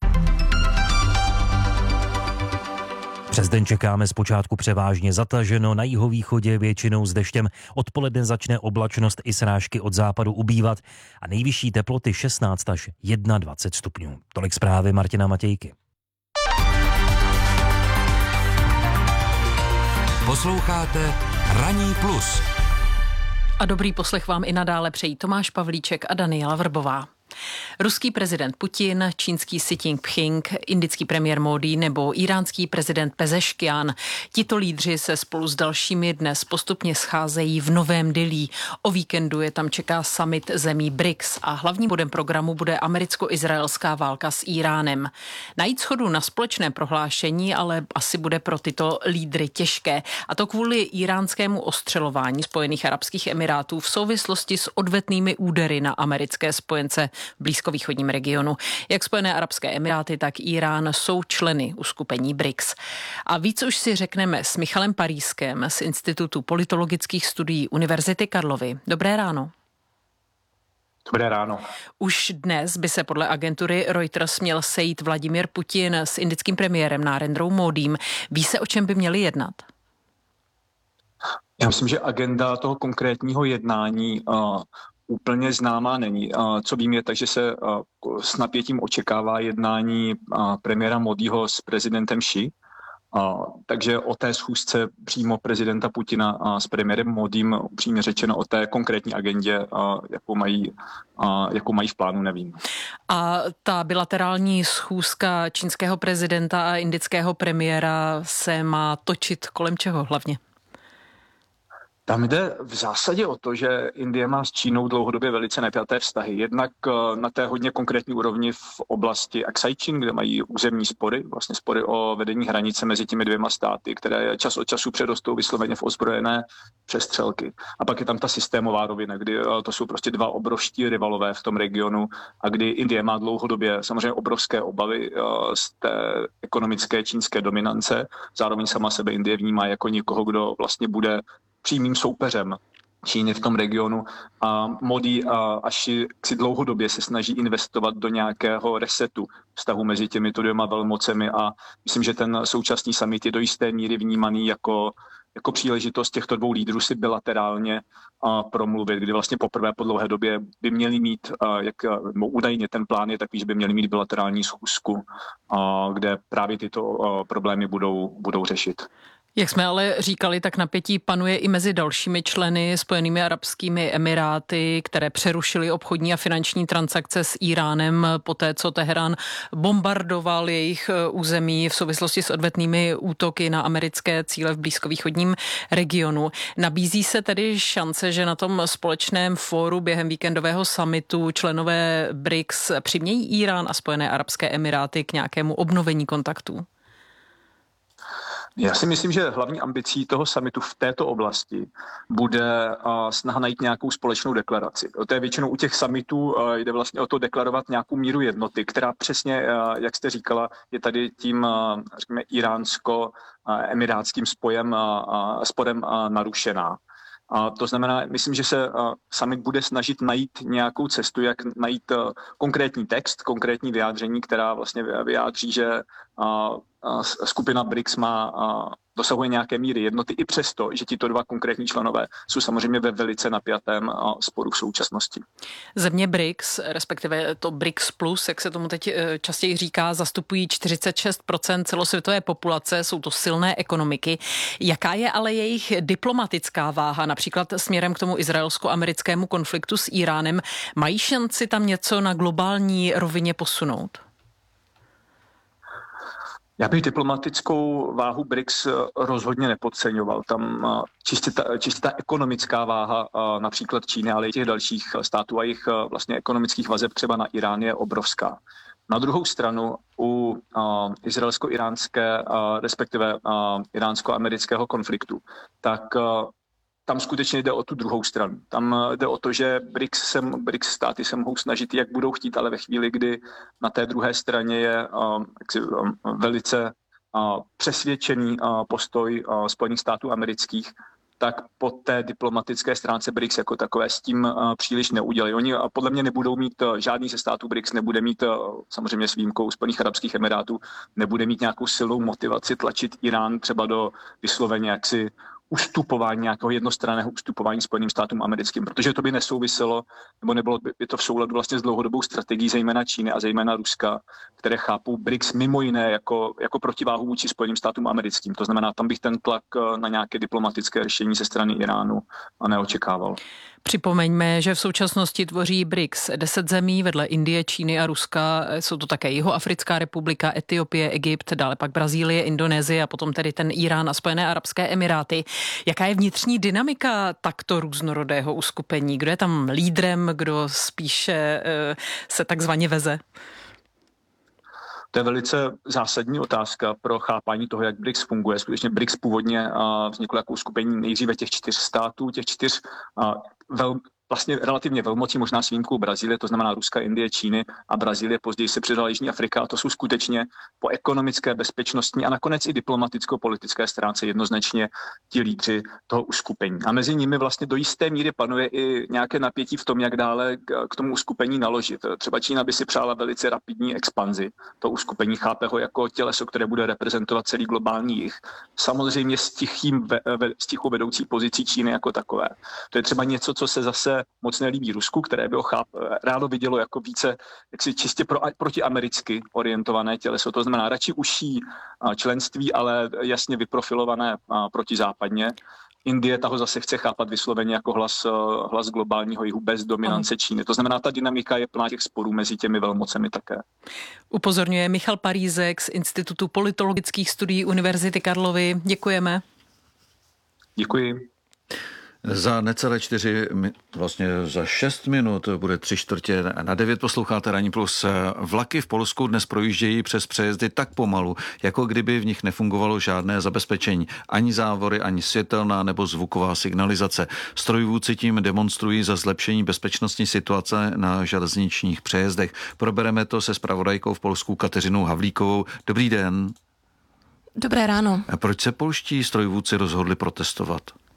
Přes den čekáme zpočátku převážně zataženo, na jihovýchodě většinou s deštěm. Odpoledne začne oblačnost i srážky od západu ubývat a nejvyšší teploty šestnáct až dvacet jedna stupňů. Tolik zprávy Martina Matějky.
Posloucháte Ranní plus.
A dobrý poslech vám i nadále přejí Tomáš Pavlíček a Daniela Vrbová. Ruský prezident Putin, čínský Xi Jinping, indický premiér Módí nebo iránský prezident Pezeškian. Tito lídři se spolu s dalšími dnes postupně scházejí v Novém Dillí. O víkendu je tam čeká summit zemí B R I C S a hlavním bodem programu bude americko-izraelská válka s Íránem. Najít shodu na společném prohlášení ale asi bude pro tyto lídry těžké. A to kvůli íránskému ostřelování Spojených arabských emirátů v souvislosti s odvetnými údery na americké spojence v blízkovýchodním regionu. Jak Spojené arabské emiráty, tak Irán jsou členy uskupení B R I C S. A víc už si řekneme s Michalem Parískem z Institutu politologických studií Univerzity Karlovy. Dobré ráno.
Dobré ráno.
Už dnes by se podle agentury Reuters měl sejít Vladimír Putin s indickým premiérem Narendrou Módím. Ví se, o čem by měli jednat?
Já myslím, že agenda toho konkrétního jednání uh, úplně známá není. Co vím je tak, že se s napětím očekává jednání premiéra Módího s prezidentem Xi. Takže o té schůzce přímo prezidenta Putina s premiérem Módím, upřímně řečeno o té konkrétní agendě, jakou mají, jakou mají v plánu, nevím.
A ta bilaterální schůzka čínského prezidenta a indického premiéra se má točit kolem čeho hlavně?
Tam jde v zásadě o to, že Indie má s Čínou dlouhodobě velice napjaté vztahy. Jednak na té hodně konkrétní úrovni v oblasti Aksai-Čín, kde mají územní spory, vlastně spory o vedení hranice mezi těmi dvěma státy, které čas od času předostou vysloveně v ozbrojené přestřelky. A pak je tam ta systémová rovina, kdy to jsou prostě dva obrovští rivalové v tom regionu a kdy Indie má dlouhodobě samozřejmě obrovské obavy z té ekonomické čínské dominance. Zároveň sama sebe Indie vnímá jako někoho, kdo vlastně bude přímým soupeřem Číny v tom regionu a Módí a Xi si dlouhodobě se snaží investovat do nějakého resetu vztahu mezi těmito dvěma velmocemi a myslím, že ten současný summit je do jisté míry vnímaný jako, jako příležitost těchto dvou lídrů si bilaterálně a promluvit, kdy vlastně poprvé po dlouhé době by měli mít, a jak údajně ten plán je takový, že by měli mít bilaterální schůzku, a kde právě tyto problémy budou, budou řešit.
Jak jsme ale říkali, tak napětí panuje i mezi dalšími členy Spojenými arabskými emiráty, které přerušily obchodní a finanční transakce s Íránem poté, co Teherán bombardoval jejich území v souvislosti s odvetnými útoky na americké cíle v blízkovýchodním regionu. Nabízí se tedy šance, že na tom společném fóru během víkendového summitu členové B R I C S přimějí Írán a Spojené arabské emiráty k nějakému obnovení kontaktů?
Já si myslím, že hlavní ambicí toho summitu v této oblasti bude snaha najít nějakou společnou deklaraci. To je většinou u těch summitů jde vlastně o to deklarovat nějakou míru jednoty, která přesně, jak jste říkala, je tady tím, řekněme, iránsko-emirátským spojem, sporem narušená. A to znamená, myslím, že se summit bude snažit najít nějakou cestu, jak najít konkrétní text, konkrétní vyjádření, která vlastně vyjádří, že skupina BRICS má dosahuje nějaké míry jednoty, i přesto, že tito dva konkrétní členové jsou samozřejmě ve velice napjatém sporu v současnosti.
Země BRICS, respektive to BRICS plus, jak se tomu teď častěji říká, zastupují čtyřicet šest procent celosvětové populace, jsou to silné ekonomiky. Jaká je ale jejich diplomatická váha, například směrem k tomu izraelsko-americkému konfliktu s Íránem? Mají šanci tam něco na globální rovině posunout?
Já bych diplomatickou váhu BRICS rozhodně nepodceňoval. Tam čistě ta, čistě ta ekonomická váha například Číny, ale i těch dalších států a jejich vlastně ekonomických vazeb třeba na Irán je obrovská. Na druhou stranu u uh, izraelsko-iránské, uh, respektive uh, iránsko-amerického konfliktu, tak uh, tam skutečně jde o tu druhou stranu. Tam jde o to, že BRICS, se, BRICS státy se mohou snažit, jak budou chtít, ale ve chvíli, kdy na té druhé straně je uh, jaksi, um, velice uh, přesvědčený uh, postoj uh, Spojených států amerických, tak po té diplomatické stránce BRICS jako takové s tím uh, příliš neudělají. Oni uh, podle mě nebudou mít, uh, žádný ze států BRICS nebude mít, uh, samozřejmě s výjimkou Spojených arabských emirátů, nebude mít nějakou silnou motivaci tlačit Irán třeba do vysloveně jaksi ustupování, nějakého jednostranného ustupování Spojeným státům americkým, protože to by nesouviselo, nebo nebylo by to v souladu vlastně s dlouhodobou strategií zejména Číny a zejména Ruska, které chápou BRICS mimo jiné jako, jako protiváhu vůči Spojeným státům americkým. To znamená, tam bych ten tlak na nějaké diplomatické řešení ze strany Iránu neočekával.
Připomeňme, že v současnosti tvoří BRICS deset zemí, vedle Indie, Číny a Ruska. Jsou to také Jihoafrická republika, Etiopie, Egypt, dále pak Brazílie, Indonésie a potom tedy ten Irán a Spojené arabské emiráty. Jaká je vnitřní dynamika takto různorodého uskupení? Kdo je tam lídrem, kdo spíše se takzvaně veze?
To je velice zásadní otázka pro chápání toho, jak BRICS funguje. Skutečně BRICS původně vzniklo jako uskupení nejdříve těch čtyř států, těch čtyř vel, vlastně relativně velmocí, možná s výjimkou Brazílie, to znamená Ruska, Indie, Číny a Brazílie, později se přidala Jižní Afrika a to jsou skutečně po ekonomické, bezpečnostní a nakonec i diplomaticko-politické stránce jednoznačně ti lídři toho uskupení. A mezi nimi vlastně do jisté míry panuje i nějaké napětí v tom, jak dále k tomu uskupení naložit. Třeba Čína by si přála velice rapidní expanzi. To uskupení chápe ho jako těleso, které bude reprezentovat celý globální jih. Samozřejmě s, tichým, s tichou vedoucí pozicí Číny jako takové. To je třeba něco, co se zase moc nelíbí Rusku, které by ho cháp, rádo vidělo jako více jaksi čistě pro, protiamericky orientované těleso. To znamená radši užší členství, ale jasně vyprofilované protizápadně. Indie toho zase chce chápat vysloveně jako hlas, hlas globálního jihu bez dominance Číny. To znamená, ta dynamika je plná těch sporů mezi těmi velmocemi také.
Upozorňuje Michal Parízek z Institutu politologických studií Univerzity Karlovy. Děkujeme.
Děkuji.
Za necelé čtyři, vlastně za šest minut bude tři čtvrtě na devět, posloucháte Ranní plus. Vlaky v Polsku dnes projíždějí přes přejezdy tak pomalu, jako kdyby v nich nefungovalo žádné zabezpečení. Ani závory, ani světelná nebo zvuková signalizace. Strojvůdci tím demonstrují za zlepšení bezpečnostní situace na železničních přejezdech. Probereme to se zpravodajkou v Polsku Kateřinou Havlíkovou. Dobrý den.
Dobré ráno.
A proč se polští strojvůdci rozhodli protestovat?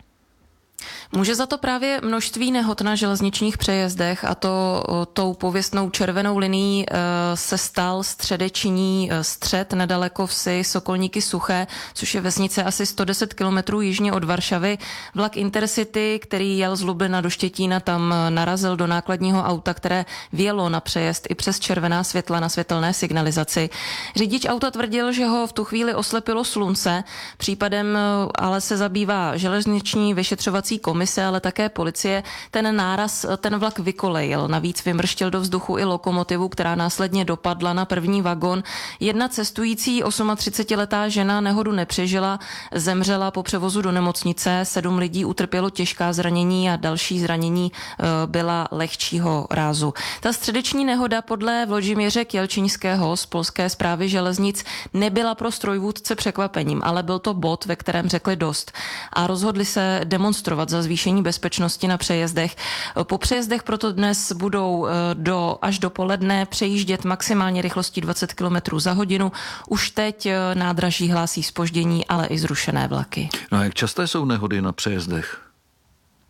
Může za to právě množství nehod na železničních přejezdech a to tou pověstnou červenou linií se stal středečinní střed nedaleko vsi Sokolníky Suché, což je vesnice asi sto deset kilometrů jižně od Varšavy. Vlak Intercity, který jel z Lublina do Štětína, tam narazil do nákladního auta, které vjelo na přejezd i přes červená světla na světelné signalizaci. Řidič auta tvrdil, že ho v tu chvíli oslepilo slunce. Případem ale se zabývá železniční vyšetřovací komise, ale také policie. Ten náraz, ten vlak vykolejil. Navíc vymrštil do vzduchu i lokomotivu, která následně dopadla na první vagon. Jedna cestující třicetiosmiletá žena nehodu nepřežila, zemřela po převozu do nemocnice. Sedm lidí utrpělo těžká zranění a další zranění byla lehčího rázu. Ta středeční nehoda podle Vložimíře Kělčiňského z Polské správy železnic nebyla pro strojvůdce překvapením, ale byl to bod, ve kterém řekli dost a rozhodli se demonstrovat za zvýšení bezpečnosti na přejezdech. Po přejezdech proto dnes budou do, až do poledne přejíždět maximálně rychlostí dvacet kilometrů za hodinu. Už teď nádraží hlásí zpoždění, ale i zrušené vlaky.
No a jak časté jsou nehody na přejezdech?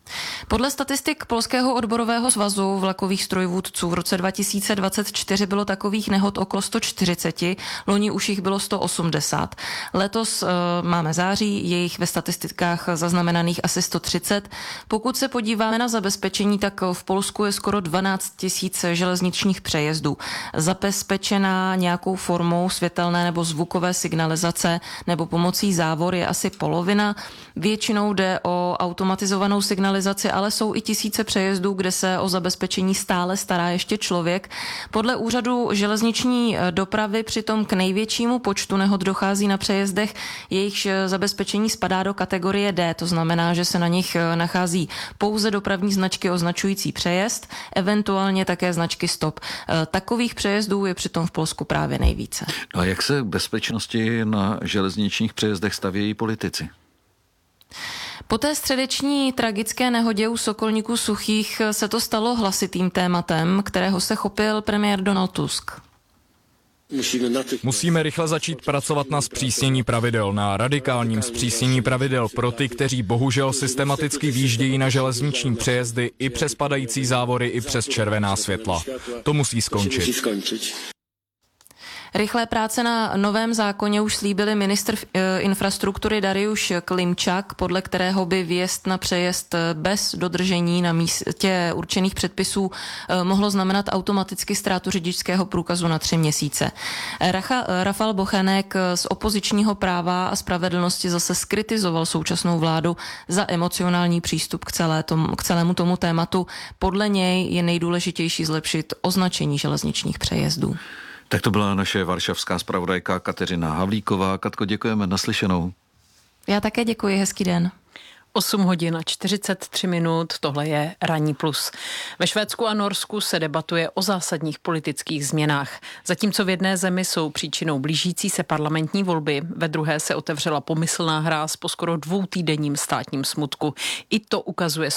Podle statistik Polského odborového svazu vlakových strojvůdců v roce dva tisíce dvacet čtyři bylo takových nehod okolo sto čtyřicet, loni už jich bylo sto osmdesát. Letos e, máme září, je jich ve statistikách zaznamenaných asi sto třicet. Pokud se podíváme na zabezpečení, tak v Polsku je skoro dvanáct tisíc železničních přejezdů. Zabezpečená nějakou formou světelné nebo zvukové signalizace nebo pomocí závor je asi polovina. Většinou jde o automatizovanou signalizaci, ale jsou i tisíce přejezdů, kde se o zabezpečení stále stará ještě člověk. Podle úřadu železniční dopravy přitom k největšímu počtu nehod dochází na přejezdech, jejichž zabezpečení spadá do kategorie D, to znamená, že se na nich nachází pouze dopravní značky označující přejezd, eventuálně také značky stop. Takových přejezdů je přitom v Polsku právě nejvíce.
No a jak se k bezpečnosti na železničních přejezdech stavějí politici?
Po té středeční tragické nehodě u Sokolníků Suchých se to stalo hlasitým tématem, kterého se chopil premiér Donald Tusk.
Musíme rychle začít pracovat na zpřísnění pravidel, na radikálním zpřísnění pravidel pro ty, kteří bohužel systematicky výjíždějí na železniční přejezdy i přes padající závory, i přes červená světla. To musí skončit.
Rychlé práce na novém zákoně už slíbili ministr infrastruktury Dariusz Klimčak, podle kterého by vjezd na přejezd bez dodržení na místě určených předpisů mohlo znamenat automaticky ztrátu řidičského průkazu na tři měsíce. Racha, Rafal Bochenek z opozičního Práva a spravedlnosti zase skritizoval současnou vládu za emocionální přístup k, celé tom, k celému tomu tématu. Podle něj je nejdůležitější zlepšit označení železničních přejezdů.
Tak to byla naše varšavská zpravodajka Kateřina Havlíková. Katko, děkujeme, naslyšenou.
Já také děkuji, hezký den.
osm hodin a čtyřicet tři minut, tohle je Ranní plus. Ve Švédsku a Norsku se debatuje o zásadních politických změnách. Zatímco v jedné zemi jsou příčinou blížící se parlamentní volby, ve druhé se otevřela pomyslná hráz po skoro dvoutýdenním státním smutku. I to ukazuje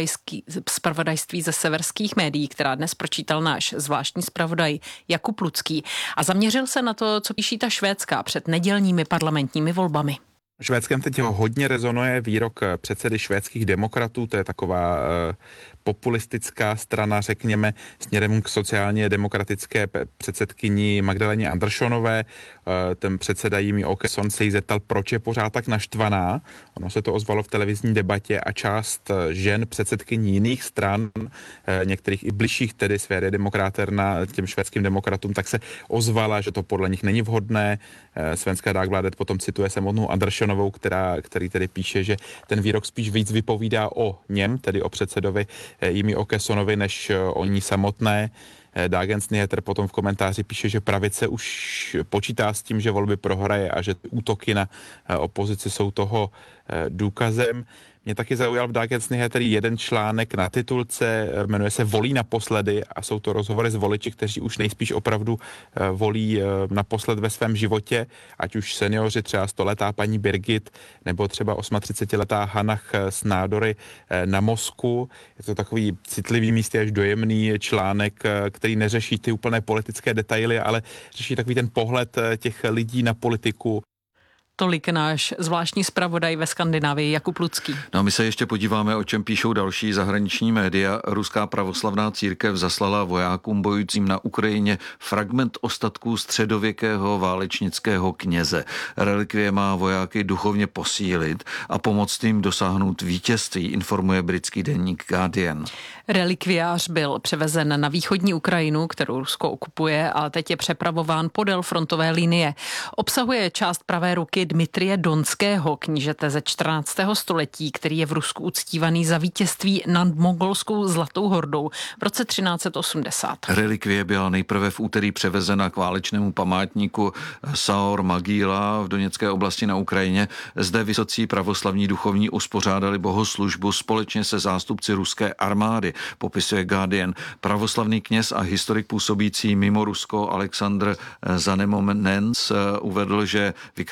zpravodajství ze severských médií, která dnes pročítal náš zvláštní zpravodaj Jakub Lucký a zaměřil se na to, co píší ta švédská před nedělními parlamentními volbami.
Švédskem teď hodně rezonuje výrok předsedy švédských demokratů, to je taková uh, populistická strana, řekněme, směrem k sociálně demokratické předsedkyni Magdaleně Anderssonové. Uh, ten předseda Jimmie Åkesson se jí zeptal, proč je pořád tak naštvaná. Ono se to ozvalo v televizní debatě a část žen předsedkyní jiných stran, uh, některých i bližších tedy sféry demokraterna těm švédským demokratům, tak se ozvala, že to podle nich není vhodné. Uh, Svenska Dagbladet potom cituje samotnou Andersson, Která, který tedy píše, že ten výrok spíš víc vypovídá o něm, tedy o předsedovi Jimmie Åkessonovi, než o ní samotné. Dagens Nyheter potom v komentáři píše, že pravice už počítá s tím, že volby prohraje a že útoky na opozici jsou toho důkazem. Mě taky zaujal v Dagens Nyheter jeden článek na titulce, jmenuje se Volí naposledy a jsou to rozhovory s voliči, kteří už nejspíš opravdu volí naposled ve svém životě, ať už seniori, třeba stoletá paní Birgit nebo třeba třicetiosmiletá Hannah z nádory na mozku. Je to takový citlivý, místě až dojemný článek, který neřeší ty úplné politické detaily, ale řeší takový ten pohled těch lidí na politiku.
Tolik náš zvláštní zpravodaj ve Skandinávii Jakub Lucký.
No a my se ještě podíváme, o čem píšou další zahraniční média. Ruská pravoslavná církev zaslala vojákům bojujícím na Ukrajině fragment ostatků středověkého válečnického kněze. Relikvie má vojáky duchovně posílit a pomoct jim dosáhnout vítězství, informuje britský deník Guardian.
Relikviář byl převezen na východní Ukrajinu, kterou Rusko okupuje, a teď je přepravován podél frontové linie. Obsahuje část pravé ruky Dmitrie Donského, knížete ze čtrnáctého století, který je v Rusku uctívaný za vítězství nad mongolskou Zlatou hordou v roce třináct set osmdesát.
Relikvie byla nejprve v úterý převezena k válečnému památníku Saor Magila v Doněcké oblasti na Ukrajině. Zde vysocí pravoslavní duchovní uspořádali bohoslužbu společně se zástupci ruské armády, popisuje Guardian. Pravoslavný kněz a historik působící mimo Rusko Alexandr Zanemonens uvedl, že vykreslení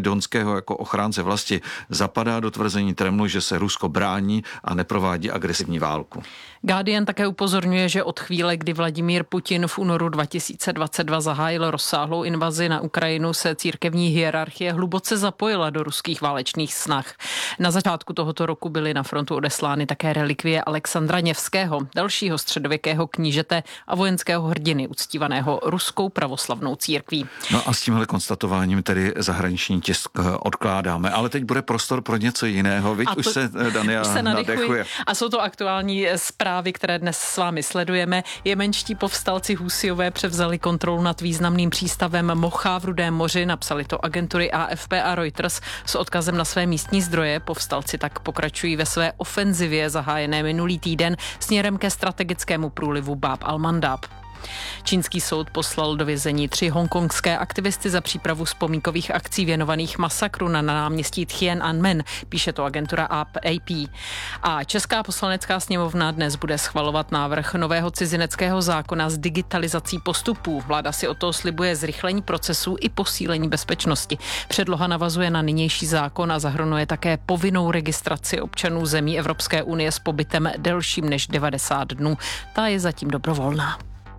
vyjádření Donského jako ochránce vlasti zapadá do tvrzení Kremlu, že se Rusko brání a neprovádí agresivní válku.
Guardian také upozorňuje, že od chvíle, kdy Vladimír Putin v únoru dva tisíce dvacet dva zahájil rozsáhlou invazi na Ukrajinu, se církevní hierarchie hluboce zapojila do ruských válečných snah. Na začátku tohoto roku byly na frontu odeslány také relikvie Alexandra Nevského, dalšího středověkého knížete a vojenského hrdiny uctívaného ruskou pravoslavnou církví.
No a s tímhle konstatováním tedy zahraniční tisk odkládáme, ale teď bude prostor pro něco jiného. Viď, už se Dania
se
nadechuje.
A jsou to aktuální zprávy, které dnes s vámi sledujeme. Jemenští povstalci Husijové převzali kontrolu nad významným přístavem Mocha v Rudém moři, napsali to agentury A F P a Reuters s odkazem na své místní zdroje. Povstalci tak pokračují ve své ofenzivě zahájené minulý týden směrem ke strategickému průlivu Bab al-Mandab. Čínský soud poslal do vězení tři hongkongské aktivisty za přípravu vzpomínkových akcí věnovaných masakru na náměstí Tiananmen, píše to agentura A P. A Česká poslanecká sněmovna dnes bude schvalovat návrh nového cizineckého zákona s digitalizací postupů. Vláda si o to slibuje zrychlení procesů i posílení bezpečnosti. Předloha navazuje na nynější zákon a zahrnuje také povinnou registraci občanů zemí Evropské unie s pobytem delším než devadesát dnů. Ta je zatím dobrovolná.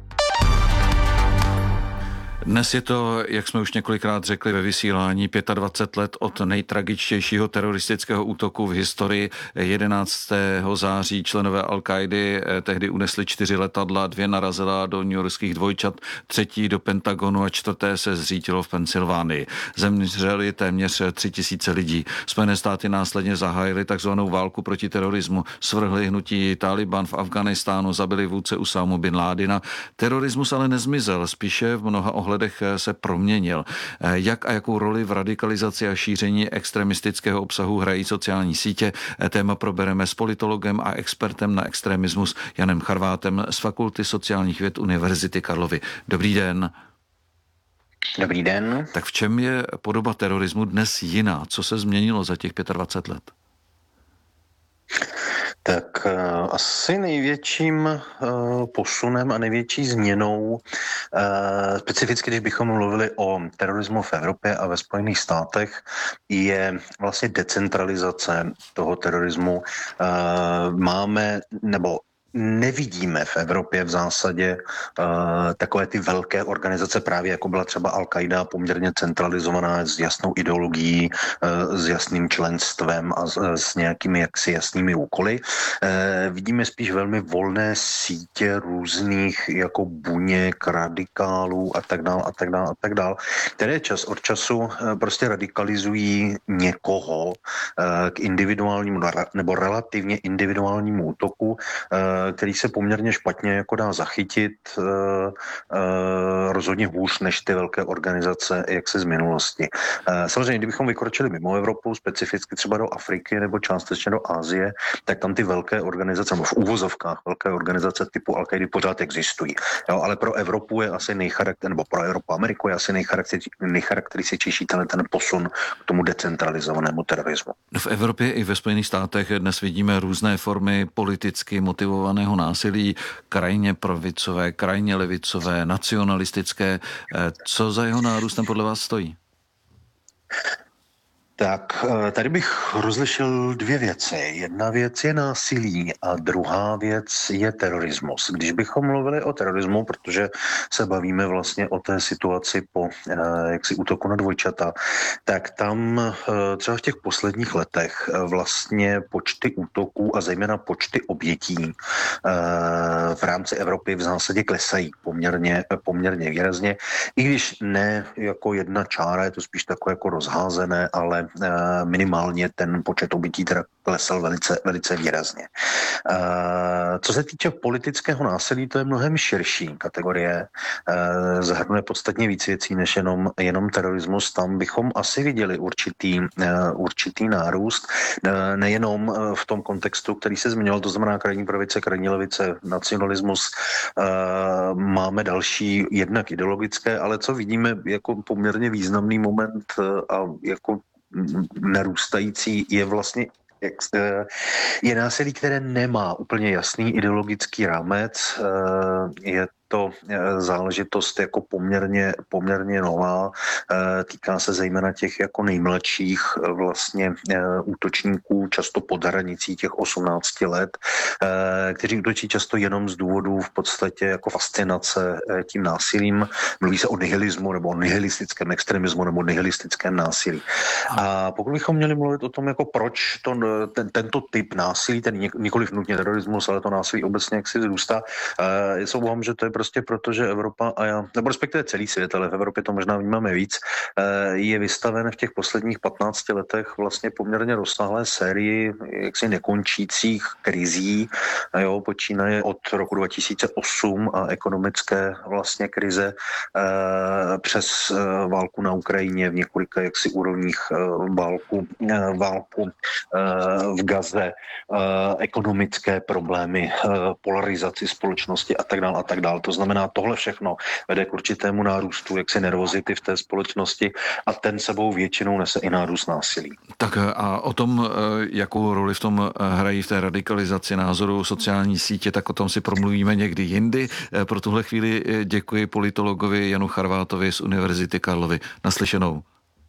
Dnes je to, jak jsme už několikrát řekli ve vysílání, dvacet pět let od nejtragičtějšího teroristického útoku v historii. jedenáctého září členové Al-Kaidy tehdy unesli čtyři letadla, dvě narazila do newyorských dvojčat, třetí do Pentagonu a čtvrté se zřítilo v Pensylvánii. Zemřeli téměř tři tisíce lidí. Spojené státy následně zahájily takzvanou válku proti terorismu, svrhli hnutí Taliban v Afghánistánu, zabili vůdce Usámu bin Ládina. Terorismus ale nezmizel, spíše v mnoha ohledech se proměnil. Jak a jakou roli v radikalizaci a šíření extremistického obsahu hrají sociální sítě? Téma probereme s politologem a expertem na extremismus Janem Charvátem z Fakulty sociálních věd Univerzity Karlovy. Dobrý den.
Dobrý den.
Tak v čem je podoba terorismu dnes jiná? Co se změnilo za těch dvacet pět let?
Tak uh, asi největším uh, posunem a největší změnou, uh, specificky když bychom mluvili o terorismu v Evropě a ve Spojených státech, je vlastně decentralizace toho terorismu. Uh, máme, nebo nevidíme v Evropě v zásadě uh, takové ty velké organizace, právě jako byla třeba Al-Qaida, poměrně centralizovaná s jasnou ideologií, uh, s jasným členstvem a s, s nějakými jaksi jasnými úkoly. Uh, vidíme spíš velmi volné sítě různých jako buněk, radikálů a tak dál a tak dál a tak dál, které čas od času uh, prostě radikalizují někoho uh, k individuálnímu nebo relativně individuálnímu útoku, uh, který se poměrně špatně jako dá zachytit, uh, uh, rozhodně hůř než ty velké organizace, jak se z minulosti. Uh, samozřejmě, kdybychom vykročili mimo Evropu, specificky třeba do Afriky nebo částečně do Asie, tak tam ty velké organizace, nebo v úvozovkách velké organizace typu Al-Qaidi pořád existují. Jo, ale pro Evropu je asi nejcharakter, nebo pro Evropu Ameriku je asi nejcharakterističtější ten, ten posun k tomu decentralizovanému terorismu.
V Evropě i ve Spojených státech dnes vidíme různé formy politicky motivované násilí, krajně pravicové, krajně levicové, nacionalistické. Co za jeho nárůstem podle vás stojí?
Tak tady bych rozlišil dvě věci. Jedna věc je násilí a druhá věc je terorismus. Když bychom mluvili o terorismu, protože se bavíme vlastně o té situaci po jaksi útoku na dvojčata, tak tam třeba v těch posledních letech vlastně počty útoků a zejména počty obětí v rámci Evropy v zásadě klesají poměrně, poměrně výrazně. I když ne jako jedna čára, je to spíš takové jako rozházené, ale minimálně ten počet obětí teda klesal velice, velice výrazně. Co se týče politického násilí, to je mnohem širší kategorie. Zahrnuje podstatně víc věcí než jenom, jenom terorismus. Tam bychom asi viděli určitý, určitý nárůst, nejenom v tom kontextu, který se zmiňoval, to znamená krajní pravice, krajní levice, nacionalismus. Máme další jednak ideologické, ale co vidíme jako poměrně významný moment a jako narůstající je vlastně je násilí, které nemá úplně jasný ideologický rámec. Je to záležitost jako poměrně, poměrně nová. Týká se zejména těch jako nejmladších vlastně útočníků, často pod hranicí těch osmnácti let, kteří útočí často jenom z důvodu v podstatě jako fascinace tím násilím. Mluví se o nihilismu nebo o nihilistickém extremismu nebo nihilistickém násilí. A pokud bychom měli mluvit o tom, jako proč to, ten, tento typ násilí, ten nikoliv nutně terorismus, ale to násilí obecně jak si zrůstá, je se obávám, že to je prostě proto, že Evropa a já, nebo respektive celý svět, ale v Evropě to možná vnímáme víc, je vystaven v těch posledních patnácti letech vlastně poměrně rozsáhlé sérii jaksi nekončících krizí, jo, počínaje od roku dva tisíce osm a ekonomické vlastně krize přes válku na Ukrajině v několika jaksi úrovních válku, válku v Gaze, ekonomické problémy, polarizaci společnosti a tak dále a tak dále. To znamená, tohle všechno vede k určitému nárůstu jaksi nervozity v té společnosti a ten sebou většinou nese i nárůst násilí.
Tak a o tom, jakou roli v tom hrají v té radikalizaci názoru sociální sítě, tak o tom si promluvíme někdy jindy. Pro tuhle chvíli děkuji politologovi Janu Charvátovi z Univerzity Karlovy. Naslyšenou.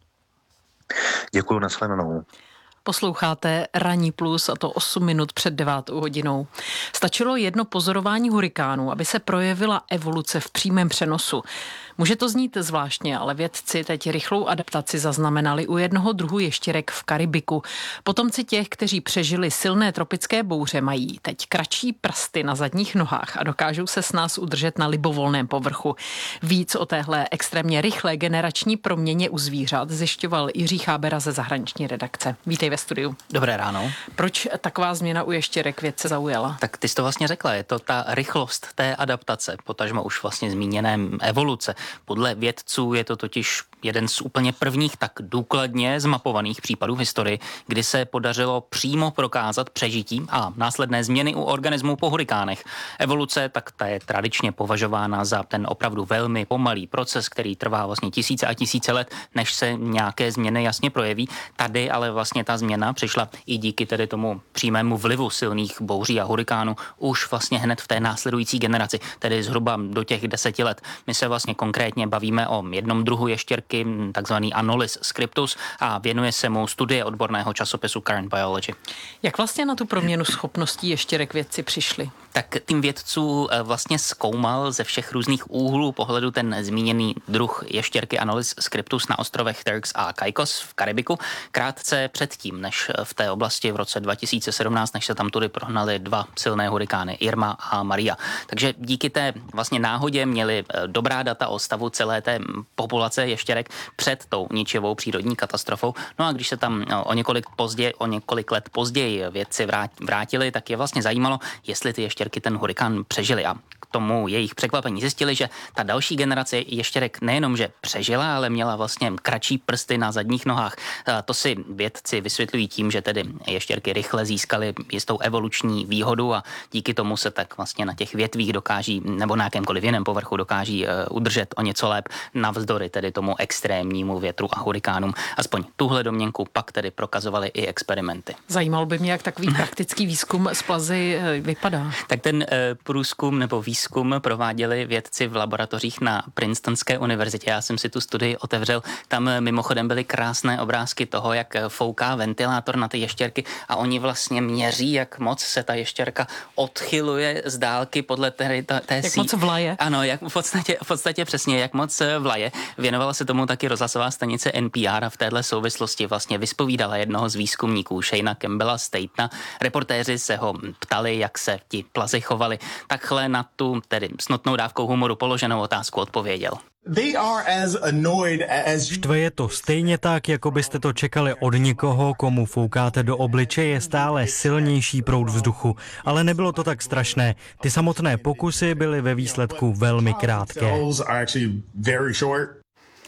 Děkuji, nashledanou.
Posloucháte Ranní plus, a to osm minut před devátou hodinou. Stačilo jedno pozorování hurikánu, aby se projevila evoluce v přímém přenosu. Může to znít zvláštně, ale vědci teď rychlou adaptaci zaznamenali u jednoho druhu ještěrek v Karibiku. Potomci těch, kteří přežili silné tropické bouře, mají teď kratší prsty na zadních nohách a dokážou se s nás udržet na libovolném povrchu. Víc o téhle extrémně rychlé generační proměně u zvířat zjišťoval Jiří Chábera ze zahraniční redakce. Vítej ve studiu.
Dobré ráno.
Proč taková změna u ještěrek vědce zaujala?
Tak ty jsi to vlastně řekla, je to ta rychlost té adaptace, potažmo už vlastně zmíněné evoluce. Podle vědců je to totiž jeden z úplně prvních tak důkladně zmapovaných případů v historii, kdy se podařilo přímo prokázat přežití a následné změny u organismů po hurikánech. Evoluce, tak ta je tradičně považována za ten opravdu velmi pomalý proces, který trvá vlastně tisíce a tisíce let, než se nějaké změny jasně projeví. Tady ale vlastně ta změna přišla i díky tedy tomu přímému vlivu silných bouří a hurikánů už vlastně hned v té následující generaci, tedy zhruba do těch deseti let. My se vlastně konkrétně bavíme o jednom druhu ještěrky, takzvaný Anolis scriptus, a věnuje se mu studie odborného časopisu Current Biology.
Jak vlastně na tu proměnu schopností ještěrek vědci přišli?
Tak tým vědců vlastně zkoumal ze všech různých úhlů pohledu ten zmíněný druh ještěrky Anolis scriptus na ostrovech Turks a Caicos v Karibiku krátce předtím, než v té oblasti v roce dva tisíce sedmnáct, než se tam tudy prohnaly dva silné hurikány, Irma a Maria. Takže díky té vlastně náhodě měli dobrá data o stavu celé té populace ještěrek před tou ničivou přírodní katastrofou. No a když se tam o několik, později, o několik let později vědci vrátili, tak je vlastně zajímalo, jestli ty ještěrky ten hurikán přežili. A k tomu jejich překvapení zjistili, že ta další generace ještěrek nejenom, že přežila, ale měla vlastně kratší prsty na zadních nohách. A to si vědci vysvětlují tím, že tedy ještěrky rychle získaly jistou evoluční výhodu a díky tomu se tak vlastně na těch větvích dokáží, nebo na jakémkoliv jiném povrchu dokáží udržet o něco lépe navzdory tedy tomu extrémnímu větru a hurikánům. Aspoň tuhle domněnku pak tedy prokazovaly i experimenty.
Zajímalo by mě, jak takový praktický výzkum z plazy vypadá.
Tak ten e, průzkum nebo výzkum prováděli vědci v laboratořích na Princetonské univerzitě. Já jsem si tu studii otevřel. Tam mimochodem byly krásné obrázky toho, jak fouká ventilátor na ty ještěrky a oni vlastně měří, jak moc se ta ještěrka odchyluje z dálky podle té, té, té
Jak sí... moc vlaje.
Ano, jak v podstatě, v podstatě přesně, jak moc vlaje. Věnovala se tomu taky rozhlasová stanice N P R a v téhle souvislosti vlastně vyspovídala jednoho z výzkumníků, Shayna Campbella Statena. Reportéři se ho ptali, jak se ti plazy chovali. Takhle na tu tedy snotnou dávkou humoru položenou otázku odpověděl.
Štve je to stejně tak, jako byste to čekali od někoho, komu foukáte do obličeje stále silnější proud vzduchu. Ale nebylo to tak strašné. Ty samotné pokusy byly ve výsledku velmi krátké.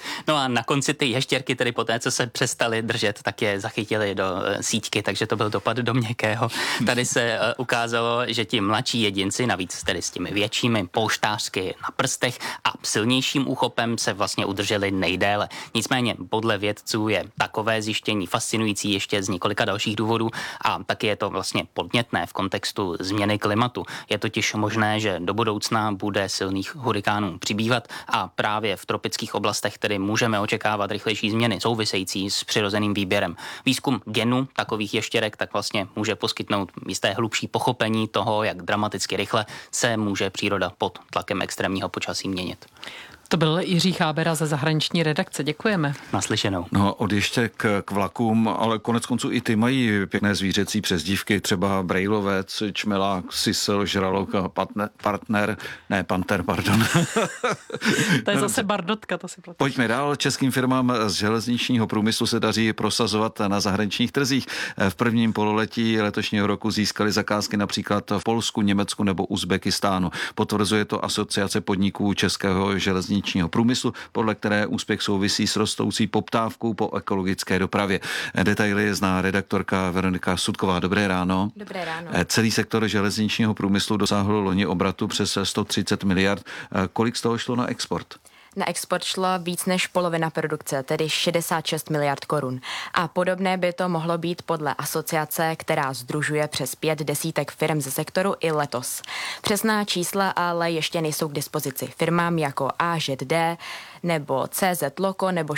No a na konci ty ještěrky, tedy po té, co se přestali držet, tak je zachytili do síťky, takže to byl dopad do měkkého. Tady se ukázalo, že ti mladší jedinci, navíc tedy s těmi většími polštářky na prstech a silnějším úchopem se vlastně udrželi nejdéle. Nicméně podle vědců je takové zjištění fascinující ještě z několika dalších důvodů a taky je to vlastně podnětné v kontextu změny klimatu. Je totiž možné, že do budoucna bude silných hurikánů přibývat a právě v tropických oblastech tedy můžeme očekávat rychlejší změny související s přirozeným výběrem. Výzkum genu takových ještěrek tak vlastně může poskytnout jisté hlubší pochopení toho, jak dramaticky rychle se může příroda pod tlakem extrémního počasí měnit.
To byl Jiří Chábera ze zahraniční redakce. Děkujeme.
Naslyšenou.
No, od ještě k, k vlakům, ale konec konců i ty mají pěkné zvířecí přezdívky, třeba brejlovec, čmelák, sisel, žralok a partner, partner ne, panter, pardon.
To je zase bardotka, to si platí.
Pojďme dál. Českým firmám z železničního průmyslu se daří prosazovat na zahraničních trzích. V prvním pololetí letošního roku získali zakázky například v Polsku, Německu nebo Uzbekistánu. Potvrzuje to Asociace podniků českého železničního průmyslu, podle které úspěch souvisí s rostoucí poptávkou po ekologické dopravě. Detaily zná redaktorka Veronika Sudková. Dobré ráno.
Dobré ráno.
Celý sektor železničního průmyslu dosáhl loni obratu přes sto třicet miliard. Kolik z toho šlo na export?
Na export šla víc než polovina produkce, tedy šedesát šest miliard korun. A podobné by to mohlo být podle asociace, která sdružuje přes pět desítek firm ze sektoru i letos. Přesná čísla ale ještě nejsou k dispozici. Firmám jako A Ž D nebo C Z Loco nebo